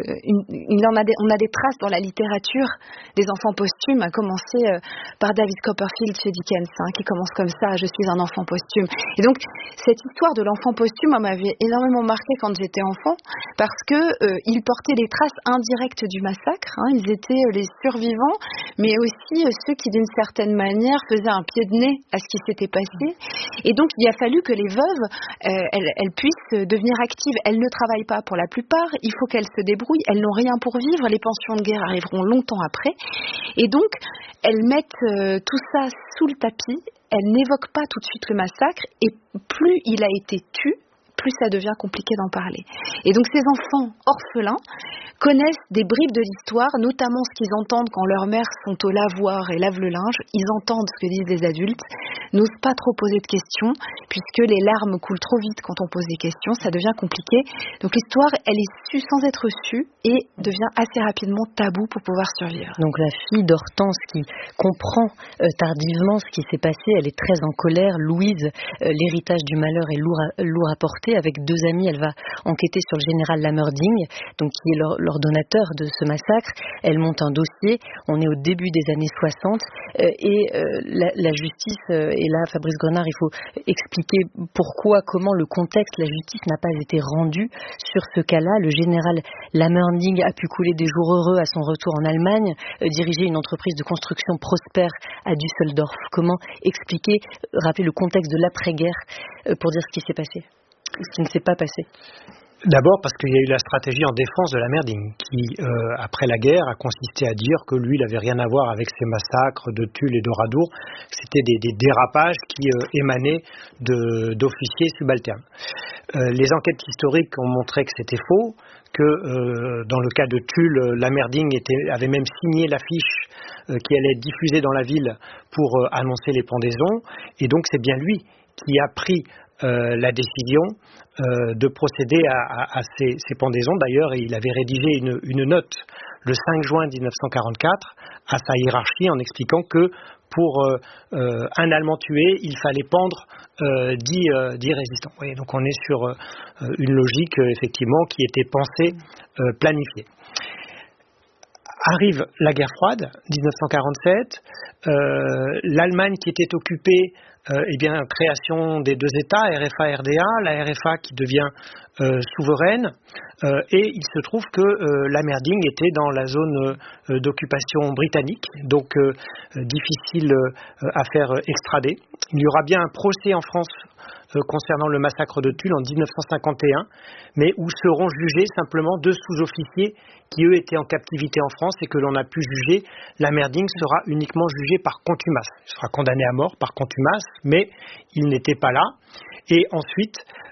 on a des traces dans la littérature des enfants posthumes, à commencer par David Copperfield chez Dickens, qui commence comme ça: je suis un enfant posthume. Et donc cette histoire de l'enfant posthume m'avait énormément marqué quand j'étais enfant, parce que ils portaient les traces indirectes du massacre. Ils étaient les survivants, mais aussi ceux qui d'une certaine manière faisaient un pied de nez à ce qui s'était passé. Et donc il a fallu que les veuves elles puissent devenir actives. Elles ne travaillent pas pour la plupart, il faut qu'elles se débrouillent, elles n'ont rien pour vivre, les pensions de guerre arriveront longtemps après, et donc elles mettent tout ça sous le tapis, elles n'évoquent pas tout de suite le massacre, et plus il a été tué, plus ça devient compliqué d'en parler. Et donc ces enfants orphelins connaissent des bribes de l'histoire, notamment ce qu'ils entendent quand leurs mères sont au lavoir et lavent le linge. Ils entendent ce que disent les adultes, n'osent pas trop poser de questions, puisque les larmes coulent trop vite quand on pose des questions, ça devient compliqué. Donc l'histoire, elle est sue sans être sue et devient assez rapidement tabou pour pouvoir survivre. Donc la fille d'Hortense qui comprend tardivement ce qui s'est passé, elle est très en colère. Louise, l'héritage du malheur est lourd à porter. Avec 2 amis, elle va enquêter sur le général Lammerding, donc qui est l'ordonnateur de ce massacre. Elle monte un dossier. On est au début des années 60 et la justice, et là Fabrice Grenard, il faut expliquer pourquoi, comment le contexte, la justice n'a pas été rendue sur ce cas-là. Le général Lammerding a pu couler des jours heureux à son retour en Allemagne, diriger une entreprise de construction prospère à Düsseldorf. Comment expliquer, rappeler le contexte de l'après-guerre pour dire ce qui s'est passé, ce qui ne s'est pas passé? D'abord parce qu'il y a eu la stratégie en défense de Lammerding qui, après la guerre, a consisté à dire que lui, il n'avait rien à voir avec ces massacres de Tulle et d'Oradour. C'était des dérapages qui émanaient d'officiers subalternes. Les enquêtes historiques ont montré que c'était faux, que dans le cas de Tulle, Lammerding avait même signé l'affiche qui allait être diffusée dans la ville pour annoncer les pendaisons. Et donc c'est bien lui qui a pris la décision de procéder à ces pendaisons. D'ailleurs, il avait rédigé une note le 5 juin 1944 à sa hiérarchie en expliquant que pour un Allemand tué, il fallait pendre 10 résistants. Oui, donc on est sur une logique effectivement qui était pensée, planifiée. Arrive la guerre froide, 1947, l'Allemagne qui était occupée, création des 2 États, RFA-RDA, la RFA qui devient souveraine, et il se trouve que Lammerding était dans la zone d'occupation britannique, donc difficile à faire extrader. Il y aura bien un procès en France concernant le massacre de Tulle en 1951, mais où seront jugés simplement 2 sous-officiers qui eux étaient en captivité en France et que l'on a pu juger. Lammerding sera uniquement jugé par contumace. Il sera condamné à mort par contumace, mais il n'était pas là. Et ensuite,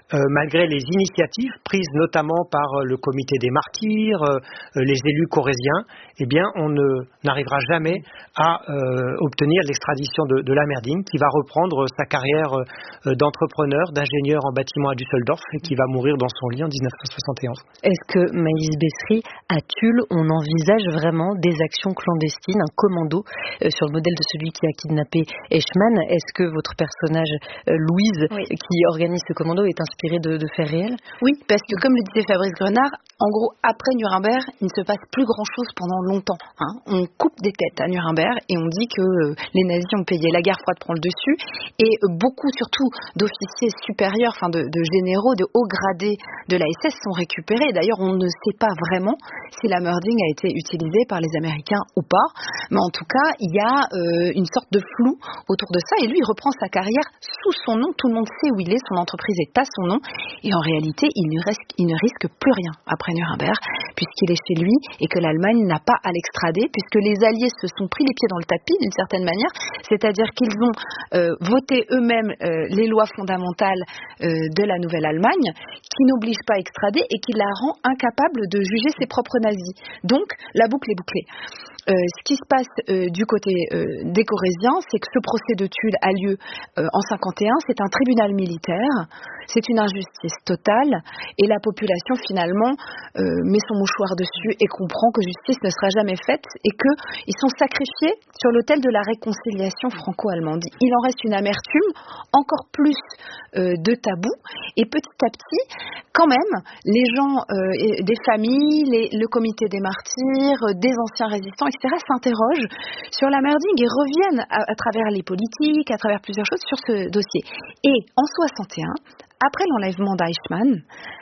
malgré les initiatives prises notamment par le comité des martyrs, les élus corésiens, eh bien, on n'arrivera jamais à obtenir l'extradition de Lamerding, qui va reprendre sa carrière d'entrepreneur, d'ingénieur en bâtiment à Düsseldorf et qui va mourir dans son lit en 1971. Est-ce que, Maëlys Besry, à Tulle, on envisage vraiment des actions clandestines, un commando sur le modèle de celui qui a kidnappé Eichmann? Est-ce que votre personnage, Louise, qui organise ce commando, est inspiré de faits réels? Oui, parce que comme le disait Fabrice Grenard, en gros, après Nuremberg, il ne se passe plus grand-chose pendant longtemps. On coupe des têtes à Nuremberg et on dit que les nazis ont payé. La guerre froide prend le dessus et beaucoup, surtout d'officiers supérieurs, enfin de généraux, de hauts gradés de la SS sont récupérés. D'ailleurs, on ne sait pas vraiment si la Lamerding a été utilisée par les Américains ou pas. Mais en tout cas, il y a une sorte de flou autour de ça et lui, il reprend sa carrière sous son nom. Tout le monde sait où il est, son entreprise est à son nom et en réalité, il ne risque plus rien après Nuremberg puisqu'il est chez lui et que l'Allemagne n'a pas à l'extrader puisque les Alliés se sont pris les pieds dans le tapis d'une certaine manière, c'est-à-dire qu'ils ont voté eux-mêmes les lois fondamentales de la Nouvelle-Allemagne qui n'obligent pas à extrader et qui la rend incapable de juger ses propres nazis. Donc, la boucle est bouclée. Ce qui se passe du côté des Corésiens, c'est que ce procès de Tulle a lieu en 51, c'est un tribunal militaire, c'est une injustice totale et la population finalement met son mouchoir dessus et comprend que justice ne sera jamais faite et qu'ils sont sacrifiés sur l'autel de la réconciliation franco-allemande. Il en reste une amertume, encore plus de tabous et petit à petit, quand même, les gens, des familles, le comité des martyrs, des anciens résistants, etc., s'interrogent sur la Lamerding et reviennent à travers les politiques, à travers plusieurs choses sur ce dossier. Et en 61, après l'enlèvement d'Eichmann,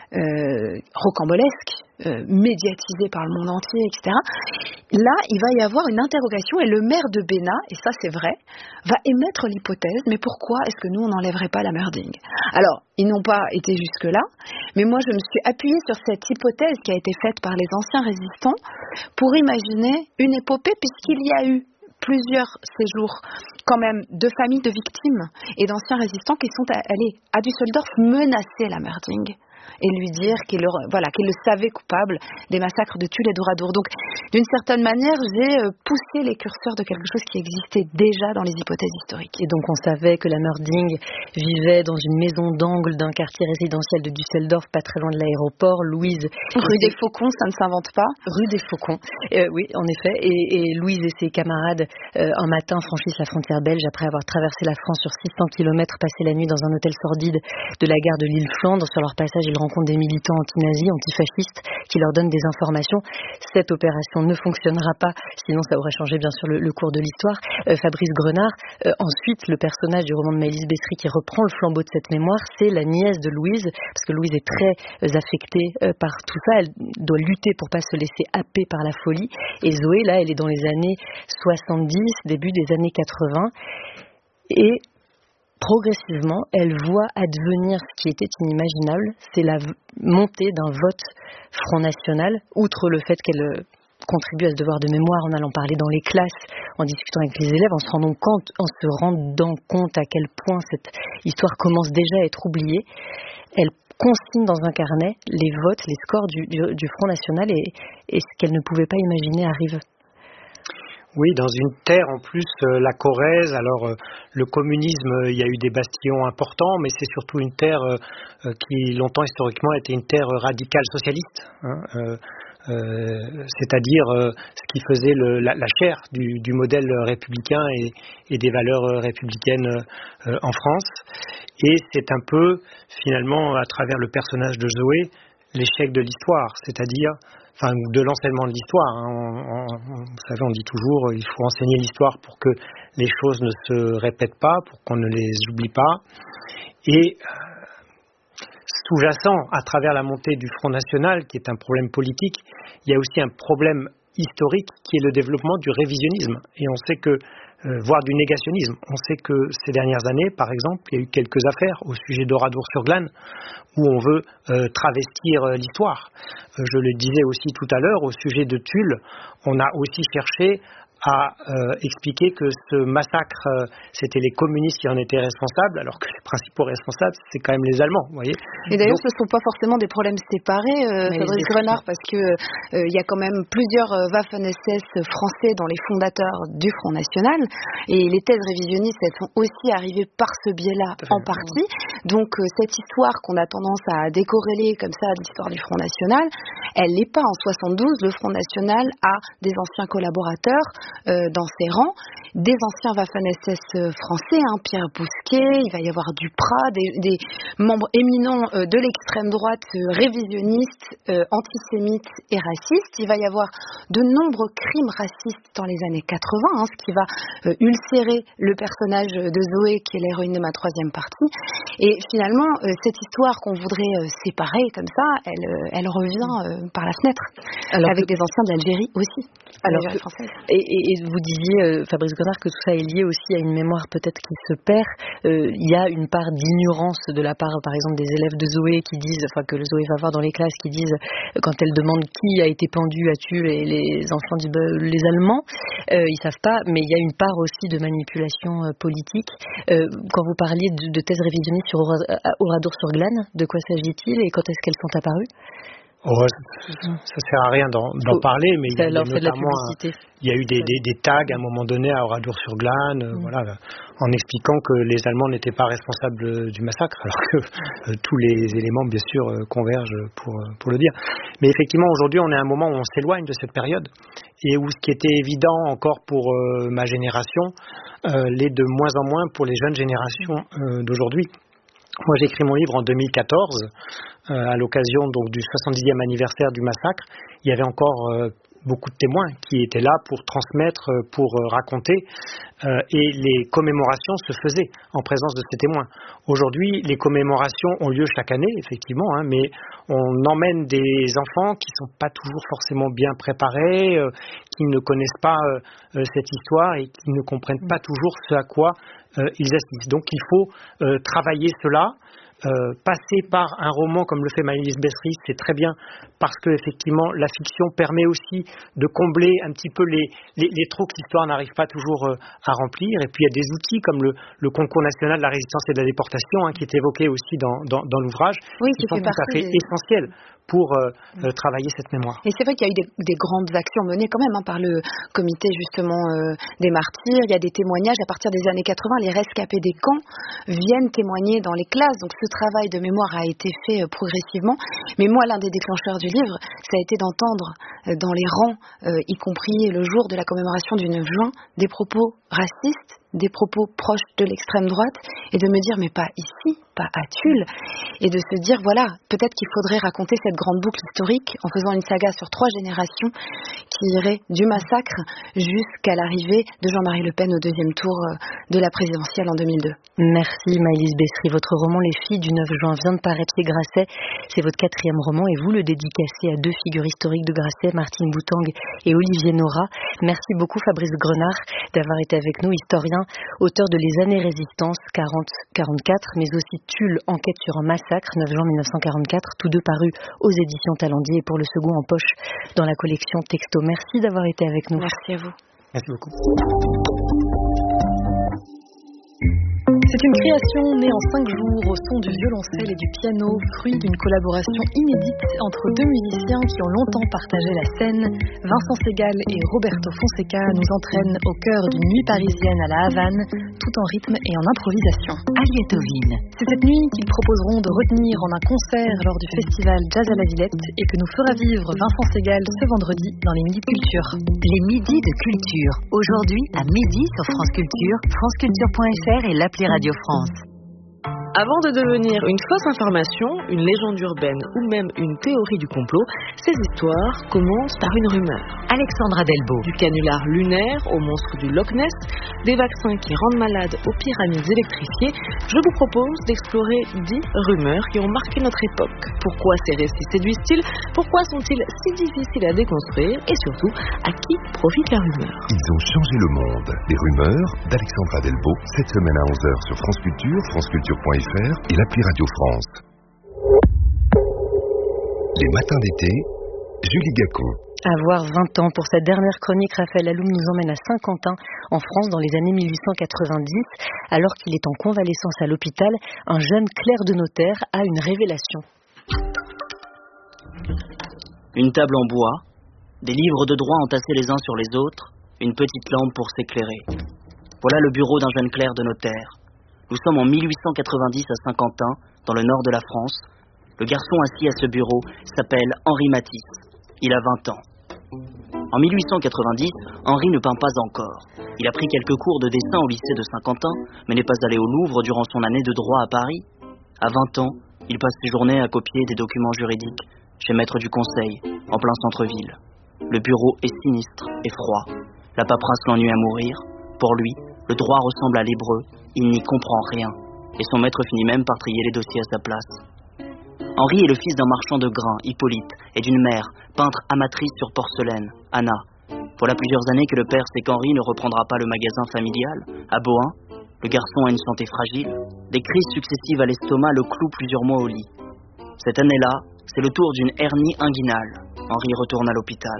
rocambolesque, médiatisé par le monde entier, etc., là, il va y avoir une interrogation et le maire de Béna, et ça c'est vrai, va émettre l'hypothèse, mais pourquoi est-ce que nous, on n'enlèverait pas la Lamerding? Alors, ils n'ont pas été jusque-là, mais moi, je me suis appuyée sur cette hypothèse qui a été faite par les anciens résistants pour imaginer une épopée, puisqu'il y a eu plusieurs séjours quand même de familles de victimes et d'anciens résistants qui sont allés à Düsseldorf menacer la Lamerding et lui dire qu'il le savait coupable des massacres de Tulle et d'Oradour. Donc, d'une certaine manière, j'ai poussé les curseurs de quelque chose qui existait déjà dans les hypothèses historiques. Et donc, on savait que la Lamerding vivait dans une maison d'angle d'un quartier résidentiel de Düsseldorf, pas très loin de l'aéroport. Louise... Rue des Faucons, ça ne s'invente pas. Rue des Faucons, oui, en effet. Et Louise et ses camarades, un matin, franchissent la frontière belge après avoir traversé la France sur 600 km, passé la nuit dans un hôtel sordide de la gare de l'Île-Flandre. Sur leur passage, ils rencontrent des militants anti-nazis, antifascistes, qui leur donnent des informations. Cette opération ne fonctionnera pas, sinon ça aurait changé bien sûr le cours de l'histoire. Fabrice Grenard, ensuite, le personnage du roman de Maëlys Besry qui reprend le flambeau de cette mémoire, c'est la nièce de Louise, parce que Louise est très affectée par tout ça, elle doit lutter pour pas se laisser happer par la folie, et Zoé, là, elle est dans les années 70, début des années 80, et progressivement, elle voit advenir ce qui était inimaginable, c'est la montée d'un vote Front National, outre le fait qu'elle contribue à ce devoir de mémoire en allant parler dans les classes, en discutant avec les élèves, en se rendant compte à quel point cette histoire commence déjà à être oubliée. Elle consigne dans un carnet les votes, les scores du Front National et ce qu'elle ne pouvait pas imaginer arrive. Oui, dans une terre en plus, la Corrèze, alors le communisme, il y a eu des bastions importants, mais c'est surtout une terre qui longtemps historiquement a été une terre radicale socialiste, c'est-à-dire ce qui faisait la chair du modèle républicain et des valeurs républicaines en France. Et c'est un peu, finalement, à travers le personnage de Zoé, l'échec de l'histoire, c'est-à-dire de l'enseignement de l'histoire. Vous savez, on dit toujours il faut enseigner l'histoire pour que les choses ne se répètent pas, pour qu'on ne les oublie pas. Et sous-jacent, à travers la montée du Front National, qui est un problème politique, il y a aussi un problème historique qui est le développement du révisionnisme. Et on sait que, voire du négationnisme, on sait que ces dernières années, par exemple, il y a eu quelques affaires au sujet d'Oradour-sur-Glane où on veut travestir l'histoire. Je le disais aussi tout à l'heure, au sujet de Tulle, on a aussi cherché a expliqué que ce massacre, c'était les communistes qui en étaient responsables, alors que les principaux responsables, c'est quand même les Allemands, vous voyez. Et d'ailleurs, ce ne sont pas forcément des problèmes séparés, Fabrice Grenard, parce que il y a quand même plusieurs Waffen-SS français dans les fondateurs du Front National, et les thèses révisionnistes, elles sont aussi arrivées par ce biais-là, en partie. Donc, cette histoire qu'on a tendance à décorréler comme ça de l'histoire du Front National, elle n'est pas en 72. Le Front National a des anciens collaborateurs dans ses rangs, des anciens Waffen-SS français, Pierre Bousquet, il va y avoir Duprat, des membres éminents de l'extrême droite révisionniste, antisémite et raciste. Il va y avoir de nombreux crimes racistes dans les années 80, ce qui va ulcérer le personnage de Zoé, qui est l'héroïne de ma troisième partie. Et finalement, cette histoire qu'on voudrait séparer comme ça, elle revient par la fenêtre, avec des anciens d'Algérie aussi. Et vous disiez, Fabrice Grenard, que tout ça est lié aussi à une mémoire peut-être qui se perd. Il y a une part d'ignorance de la part, par exemple, des élèves de Zoé qui disent, que Zoé va voir dans les classes, qui disent, quand elle demande qui a été pendu, a tué les enfants disent les Allemands, ils savent pas, mais il y a une part aussi de manipulation politique. Quand vous parliez de thèses révisionnistes sur Oradour-sur-Glane, de quoi s'agit-il et quand est-ce qu'elles sont apparues? Ça sert à rien d'en parler, mais il y a notamment il y a eu des tags à un moment donné à Oradour-sur-Glane, en expliquant que les Allemands n'étaient pas responsables du massacre, alors que tous les éléments bien sûr convergent pour le dire. Mais effectivement, aujourd'hui, on est à un moment où on s'éloigne de cette période et où ce qui était évident encore pour ma génération l'est de moins en moins pour les jeunes générations d'aujourd'hui. Moi, j'ai écrit mon livre en 2014, à l'occasion donc du 70e anniversaire du massacre. Il y avait encore beaucoup de témoins qui étaient là pour transmettre, pour raconter, et les commémorations se faisaient en présence de ces témoins. Aujourd'hui, les commémorations ont lieu chaque année, effectivement, mais on emmène des enfants qui ne sont pas toujours forcément bien préparés, qui ne connaissent pas cette histoire et qui ne comprennent pas toujours ce à quoi ils assistent. Donc il faut travailler cela. Passer par un roman comme le fait Maëlys Bessery, c'est très bien parce que effectivement la fiction permet aussi de combler un petit peu les trous que l'histoire n'arrive pas toujours à remplir. Et puis il y a des outils comme le concours national de la résistance et de la déportation qui est évoqué aussi dans l'ouvrage, qui sont tout à fait essentiels pour travailler cette mémoire. Et c'est vrai qu'il y a eu des grandes actions menées quand même par le comité justement des martyrs. Il y a des témoignages à partir des années 80. Les rescapés des camps viennent témoigner dans les classes. Donc ce travail de mémoire a été fait progressivement. Mais moi, l'un des déclencheurs du livre, ça a été d'entendre dans les rangs, y compris le jour de la commémoration du 9 juin, des propos racistes, des propos proches de l'extrême droite, et de me dire mais pas ici, pas à Tulle, et de se dire voilà, peut-être qu'il faudrait raconter cette grande boucle historique en faisant une saga sur 3 générations qui irait du massacre jusqu'à l'arrivée de Jean-Marie Le Pen au 2e tour de la présidentielle en 2002. Merci Maëlys Bessery. Votre roman Les filles du 9 juin vient de paraître chez Grasset. C'est votre 4e roman et vous le dédicacez à 2 figures historiques de Grasset, Martine Boutang et Olivier Nora. Merci beaucoup Fabrice Grenard d'avoir été avec nous, historien, auteur de Les années résistance 40-44, mais aussi Tulle, enquête sur un massacre, 9 juin 1944, tous 2 parus aux éditions Talendier et pour le second en poche dans la collection Texto. Merci d'avoir été avec nous. Merci à vous. Merci beaucoup. C'est une création née en 5 jours au son du violoncelle et du piano, fruit d'une collaboration inédite entre 2 musiciens qui ont longtemps partagé la scène. Vincent Segal et Roberto Fonseca nous entraînent au cœur d'une nuit parisienne à La Havane, tout en rythme et en improvisation. Aliétovine. C'est cette nuit qu'ils proposeront de retenir en un concert lors du festival Jazz à la Villette et que nous fera vivre Vincent Segal ce vendredi dans les Midis de Culture. Les Midis de Culture. Aujourd'hui à midi sur France Culture, franceculture.fr et l'appli Radio France. Avant de devenir une fausse information, une légende urbaine ou même une théorie du complot, ces histoires commencent par une rumeur. Alexandra Delbo. Du canular lunaire au monstre du Loch Ness, des vaccins qui rendent malades aux pyramides électrifiées, je vous propose d'explorer 10 rumeurs qui ont marqué notre époque. Pourquoi ces récits séduisent-ils? Pourquoi sont-ils si difficiles à déconstruire? Et surtout, à qui profite la rumeur? Ils ont changé le monde. Les rumeurs d'Alexandra Delbo, cette semaine à 11h sur France Culture, franceculture.fr et l'appli Radio France. Les matins d'été, Julie Gacon. Avoir 20 ans. Pour cette dernière chronique, Raphaël Alloum nous emmène à Saint-Quentin, en France, dans les années 1890. Alors qu'il est en convalescence à l'hôpital, un jeune clerc de notaire a une révélation. Une table en bois, des livres de droit entassés les uns sur les autres, une petite lampe pour s'éclairer. Voilà le bureau d'un jeune clerc de notaire. Nous sommes en 1890 à Saint-Quentin, dans le nord de la France. Le garçon assis à ce bureau s'appelle Henri Matisse. Il a 20 ans. En 1890, Henri ne peint pas encore. Il a pris quelques cours de dessin au lycée de Saint-Quentin, mais n'est pas allé au Louvre durant son année de droit à Paris. À 20 ans, il passe ses journées à copier des documents juridiques chez Maître du Conseil, en plein centre-ville. Le bureau est sinistre et froid. La paperasse l'ennuie à mourir. Pour lui, le droit ressemble à l'hébreu, il n'y comprend rien. Et son maître finit même par trier les dossiers à sa place. Henri est le fils d'un marchand de grains, Hippolyte, et d'une mère, peintre amatrice sur porcelaine, Anna. Voilà plusieurs années que le père sait qu'Henri ne reprendra pas le magasin familial. À Bohain, le garçon a une santé fragile. Des crises successives à l'estomac le clouent plusieurs mois au lit. Cette année-là, c'est le tour d'une hernie inguinale. Henri retourne à l'hôpital.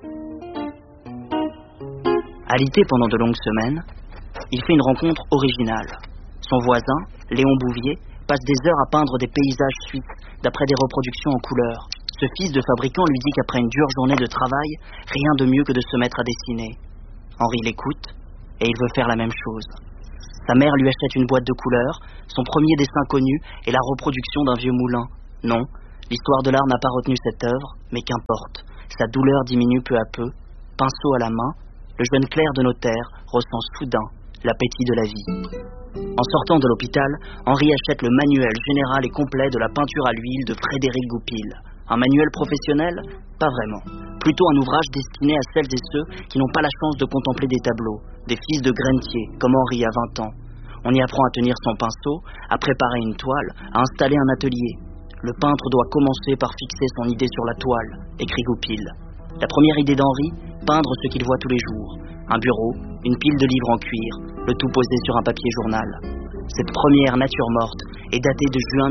Alité pendant de longues semaines, il fait une rencontre originale. Son voisin, Léon Bouvier, passe des heures à peindre des paysages suisses d'après des reproductions en couleurs. Ce fils de fabricant lui dit qu'après une dure journée de travail, rien de mieux que de se mettre à dessiner. Henri l'écoute et il veut faire la même chose. Sa mère lui achète une boîte de couleurs, son premier dessin connu est la reproduction d'un vieux moulin. Non, l'histoire de l'art n'a pas retenu cette œuvre, mais qu'importe. Sa douleur diminue peu à peu. Pinceau à la main, le jeune clerc de notaire ressent soudain l'appétit de la vie. En sortant de l'hôpital, Henri achète le manuel général et complet de la peinture à l'huile de Frédéric Goupil. Un manuel professionnel? Pas vraiment. Plutôt un ouvrage destiné à celles et ceux qui n'ont pas la chance de contempler des tableaux, des fils de grennetiers, comme Henri à 20 ans. On y apprend à tenir son pinceau, à préparer une toile, à installer un atelier. Le peintre doit commencer par fixer son idée sur la toile, écrit Goupil. La première idée d'Henri, peindre ce qu'il voit tous les jours. Un bureau, une pile de livres en cuir, le tout posé sur un papier journal. Cette première nature morte est datée de juin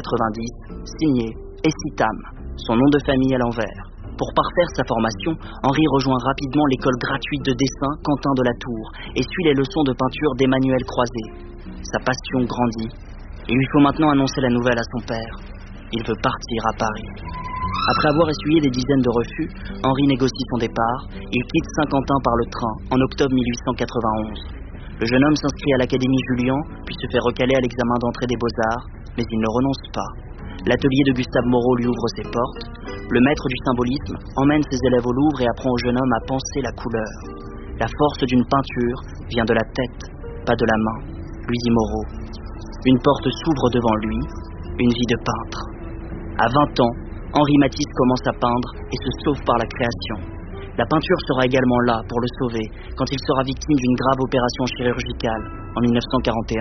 1890, signée Essitam, son nom de famille à l'envers. Pour parfaire sa formation, Henri rejoint rapidement l'école gratuite de dessin Quentin de la Tour et suit les leçons de peinture d'Emmanuel Croiset. Sa passion grandit. Il lui faut maintenant annoncer la nouvelle à son père. Il veut partir à Paris. Après avoir essuyé des dizaines de refus, Henri négocie son départ. Il quitte Saint-Quentin par le train en octobre 1891. Le jeune homme s'inscrit à l'Académie Julian, puis se fait recaler à l'examen d'entrée des Beaux-Arts, mais il ne renonce pas. L'atelier de Gustave Moreau lui ouvre ses portes. Le maître du symbolisme emmène ses élèves au Louvre et apprend au jeune homme à penser la couleur. La force d'une peinture vient de la tête, pas de la main, lui dit Moreau. Une porte s'ouvre devant lui, une vie de peintre. À 20 ans, Henri Matisse commence à peindre et se sauve par la création. La peinture sera également là pour le sauver quand il sera victime d'une grave opération chirurgicale en 1941.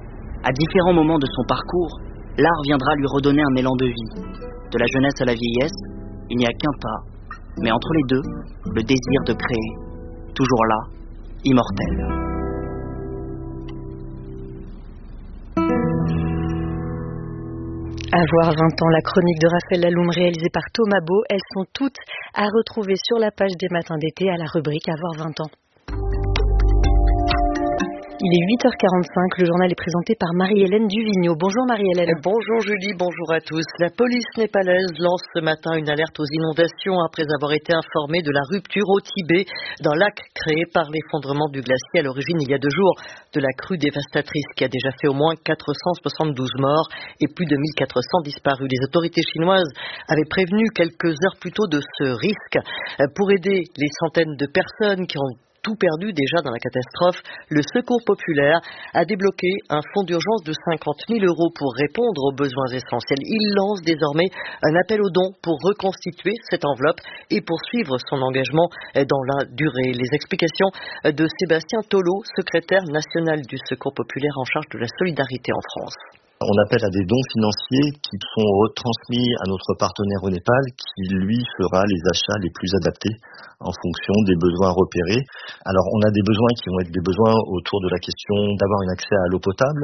À différents moments de son parcours, l'art viendra lui redonner un élan de vie. De la jeunesse à la vieillesse, il n'y a qu'un pas, mais entre les deux, le désir de créer. Toujours là, immortel. Avoir 20 ans, la chronique de Raphaël Alloum réalisée par Thomas Beau. Elles sont toutes à retrouver sur la page des Matins d'été à la rubrique Avoir 20 ans. Il est 8h45, le journal est présenté par Marie-Hélène Duvigneau. Bonjour Marie-Hélène. Bonjour Julie, bonjour à tous. La police népalaise lance ce matin une alerte aux inondations après avoir été informée de la rupture au Tibet d'un lac créé par l'effondrement du glacier à l'origine il y a 2 jours de la crue dévastatrice qui a déjà fait au moins 472 morts et plus de 1400 disparus. Les autorités chinoises avaient prévenu quelques heures plus tôt de ce risque. Pour aider les centaines de personnes qui ont tout perdu déjà dans la catastrophe, le Secours populaire a débloqué un fonds d'urgence de 50 000 € pour répondre aux besoins essentiels. Il lance désormais un appel aux dons pour reconstituer cette enveloppe et poursuivre son engagement dans la durée. Les explications de Sébastien Tolo, secrétaire national du Secours populaire en charge de la solidarité en France. On appelle à des dons financiers qui sont retransmis à notre partenaire au Népal qui, lui, fera les achats les plus adaptés en fonction des besoins repérés. Alors, on a des besoins qui vont être des besoins autour de la question d'avoir un accès à l'eau potable,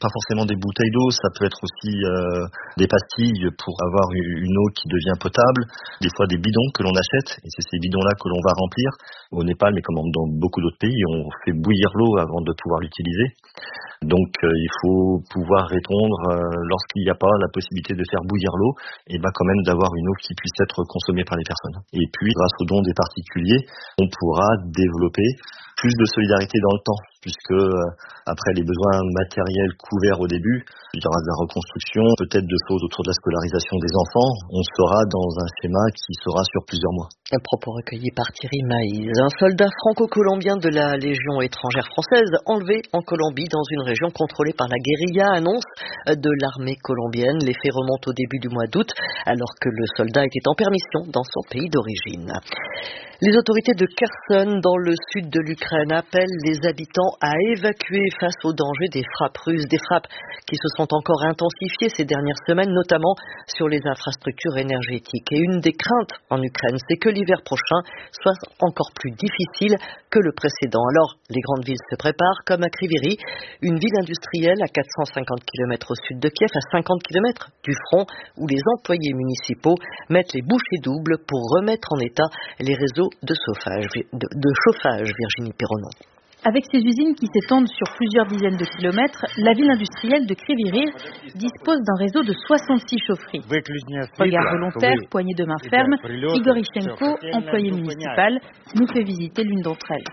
pas forcément des bouteilles d'eau, ça peut être aussi des pastilles pour avoir une eau qui devient potable, des fois des bidons que l'on achète, et c'est ces bidons-là que l'on va remplir. Au Népal, mais comme dans beaucoup d'autres pays, on fait bouillir l'eau avant de pouvoir l'utiliser. Donc il faut pouvoir répondre lorsqu'il n'y a pas la possibilité de faire bouillir l'eau, et quand même d'avoir une eau qui puisse être consommée par les personnes. Et puis grâce aux dons des particuliers, on pourra développer plus de solidarité dans le temps, puisque après les besoins matériels couverts au début, il y aura de la reconstruction, peut-être de choses autour de la scolarisation des enfants. On sera dans un schéma qui sera sur plusieurs mois. Un propos recueilli par Thierry Maïs. Un soldat franco-colombien de la Légion étrangère française enlevé en Colombie dans une région contrôlée par la guérilla, annonce de l'armée colombienne. Les faits remontent au début du mois d'août, alors que le soldat était en permission dans son pays d'origine. Les autorités de Kherson, dans le sud de l'Ukraine, appellent les habitants à évacuer face au danger des frappes russes, des frappes qui se sont encore intensifiées ces dernières semaines, notamment sur les infrastructures énergétiques. Et une des craintes en Ukraine, c'est que l'hiver prochain soit encore plus difficile que le précédent. Alors, les grandes villes se préparent, comme à Kryvyi, une ville industrielle à 450 km au sud de Kiev, à 50 km du front, où les employés municipaux mettent les bouchées doubles pour remettre en état les réseaux de chauffage, Virginie Perronon. Avec ses usines qui s'étendent sur plusieurs dizaines de kilomètres, la ville industrielle de Kryvyi Rih dispose d'un réseau de 66 chaufferies. Regard volontaire, poignée de main ferme, Igor Ichenko, employé municipal, nous fait visiter l'une d'entre elles.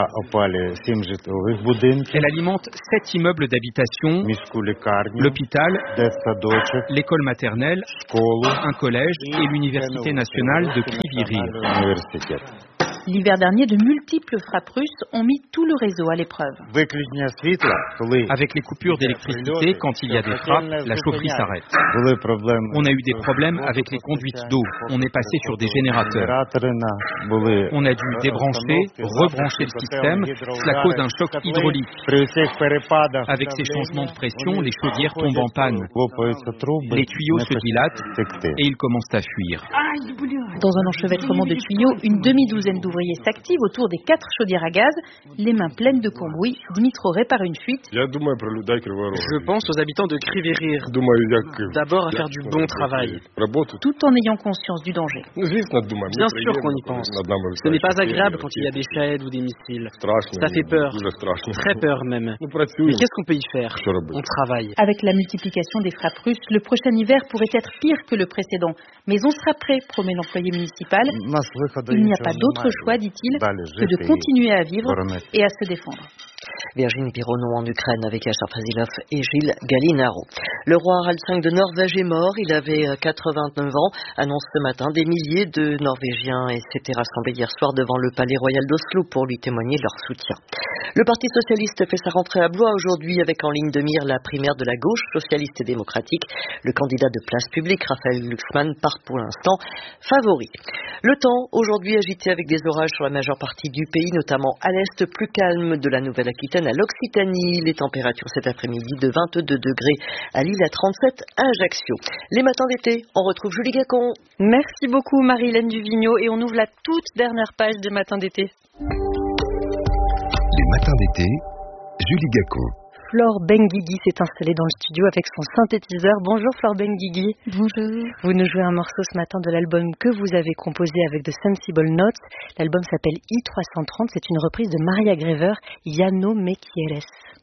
Elle alimente 7 immeubles d'habitation, l'hôpital, l'école maternelle, un collège et l'université nationale de Kryvyi Rih. L'hiver dernier, de multiples frappes russes ont mis tout le réseau à l'épreuve. Avec les coupures d'électricité, quand il y a des frappes, la chaufferie s'arrête. On a eu des problèmes avec les conduites d'eau. On est passé sur des générateurs. On a dû débrancher, rebrancher le système. Cela cause un choc hydraulique. Avec ces changements de pression, les chaudières tombent en panne. Les tuyaux se dilatent et ils commencent à fuir. Dans un enchevêtrement de tuyaux, une demi-douzaine d'ouvriers s'activent autour des 4 chaudières à gaz, les mains pleines de cambouis. Dmitro répare une fuite. Je pense aux habitants de Kryvyi Rih. D'abord à faire du bon travail. Tout en ayant conscience du danger. Bien sûr qu'on y pense. Ce n'est pas agréable quand il y a des shaheds ou des missiles. Ça fait peur. Très peur même. Mais qu'est-ce qu'on peut y faire? On travaille. Avec la multiplication des frappes russes, le prochain hiver pourrait être pire que le précédent. Mais on sera prêt, promet l'employé municipal. Il n'y a pas d'autre choix, dit-il, que de continuer à vivre et à se défendre. Virginie Perronon en Ukraine avec Yashar Fazilov et Gilles Gallinaro. Le roi Harald V de Norvège est mort, il avait 89 ans, annonce ce matin. Des milliers de Norvégiens s'étaient rassemblés hier soir devant le palais royal d'Oslo pour lui témoigner leur soutien. Le Parti socialiste fait sa rentrée à Blois aujourd'hui avec en ligne de mire la primaire de la gauche socialiste et démocratique. Le candidat de Place Publique, Raphaël Glucksmann, part pour l'instant favori. Le temps aujourd'hui agité avec des orages sur la majeure partie du pays, notamment à l'est, plus calme de la Nouvelle-Aquitaine à l'Occitanie. Les températures cet après-midi de 22 degrés à Lille, à 37 à Ajaccio. Les matins d'été, on retrouve Julie Gacon. Merci beaucoup Marie-Hélène Duvigneau et on ouvre la toute dernière page des matins d'été. Les matins d'été, Julie Gacon. Flore Benguigui s'est installée dans le studio avec son synthétiseur. Bonjour Flore Benguigui. Bonjour. Vous nous jouez un morceau ce matin de l'album que vous avez composé avec The Sensible Notes. L'album s'appelle I330, c'est une reprise de Maria Grever, Ya no me quieres.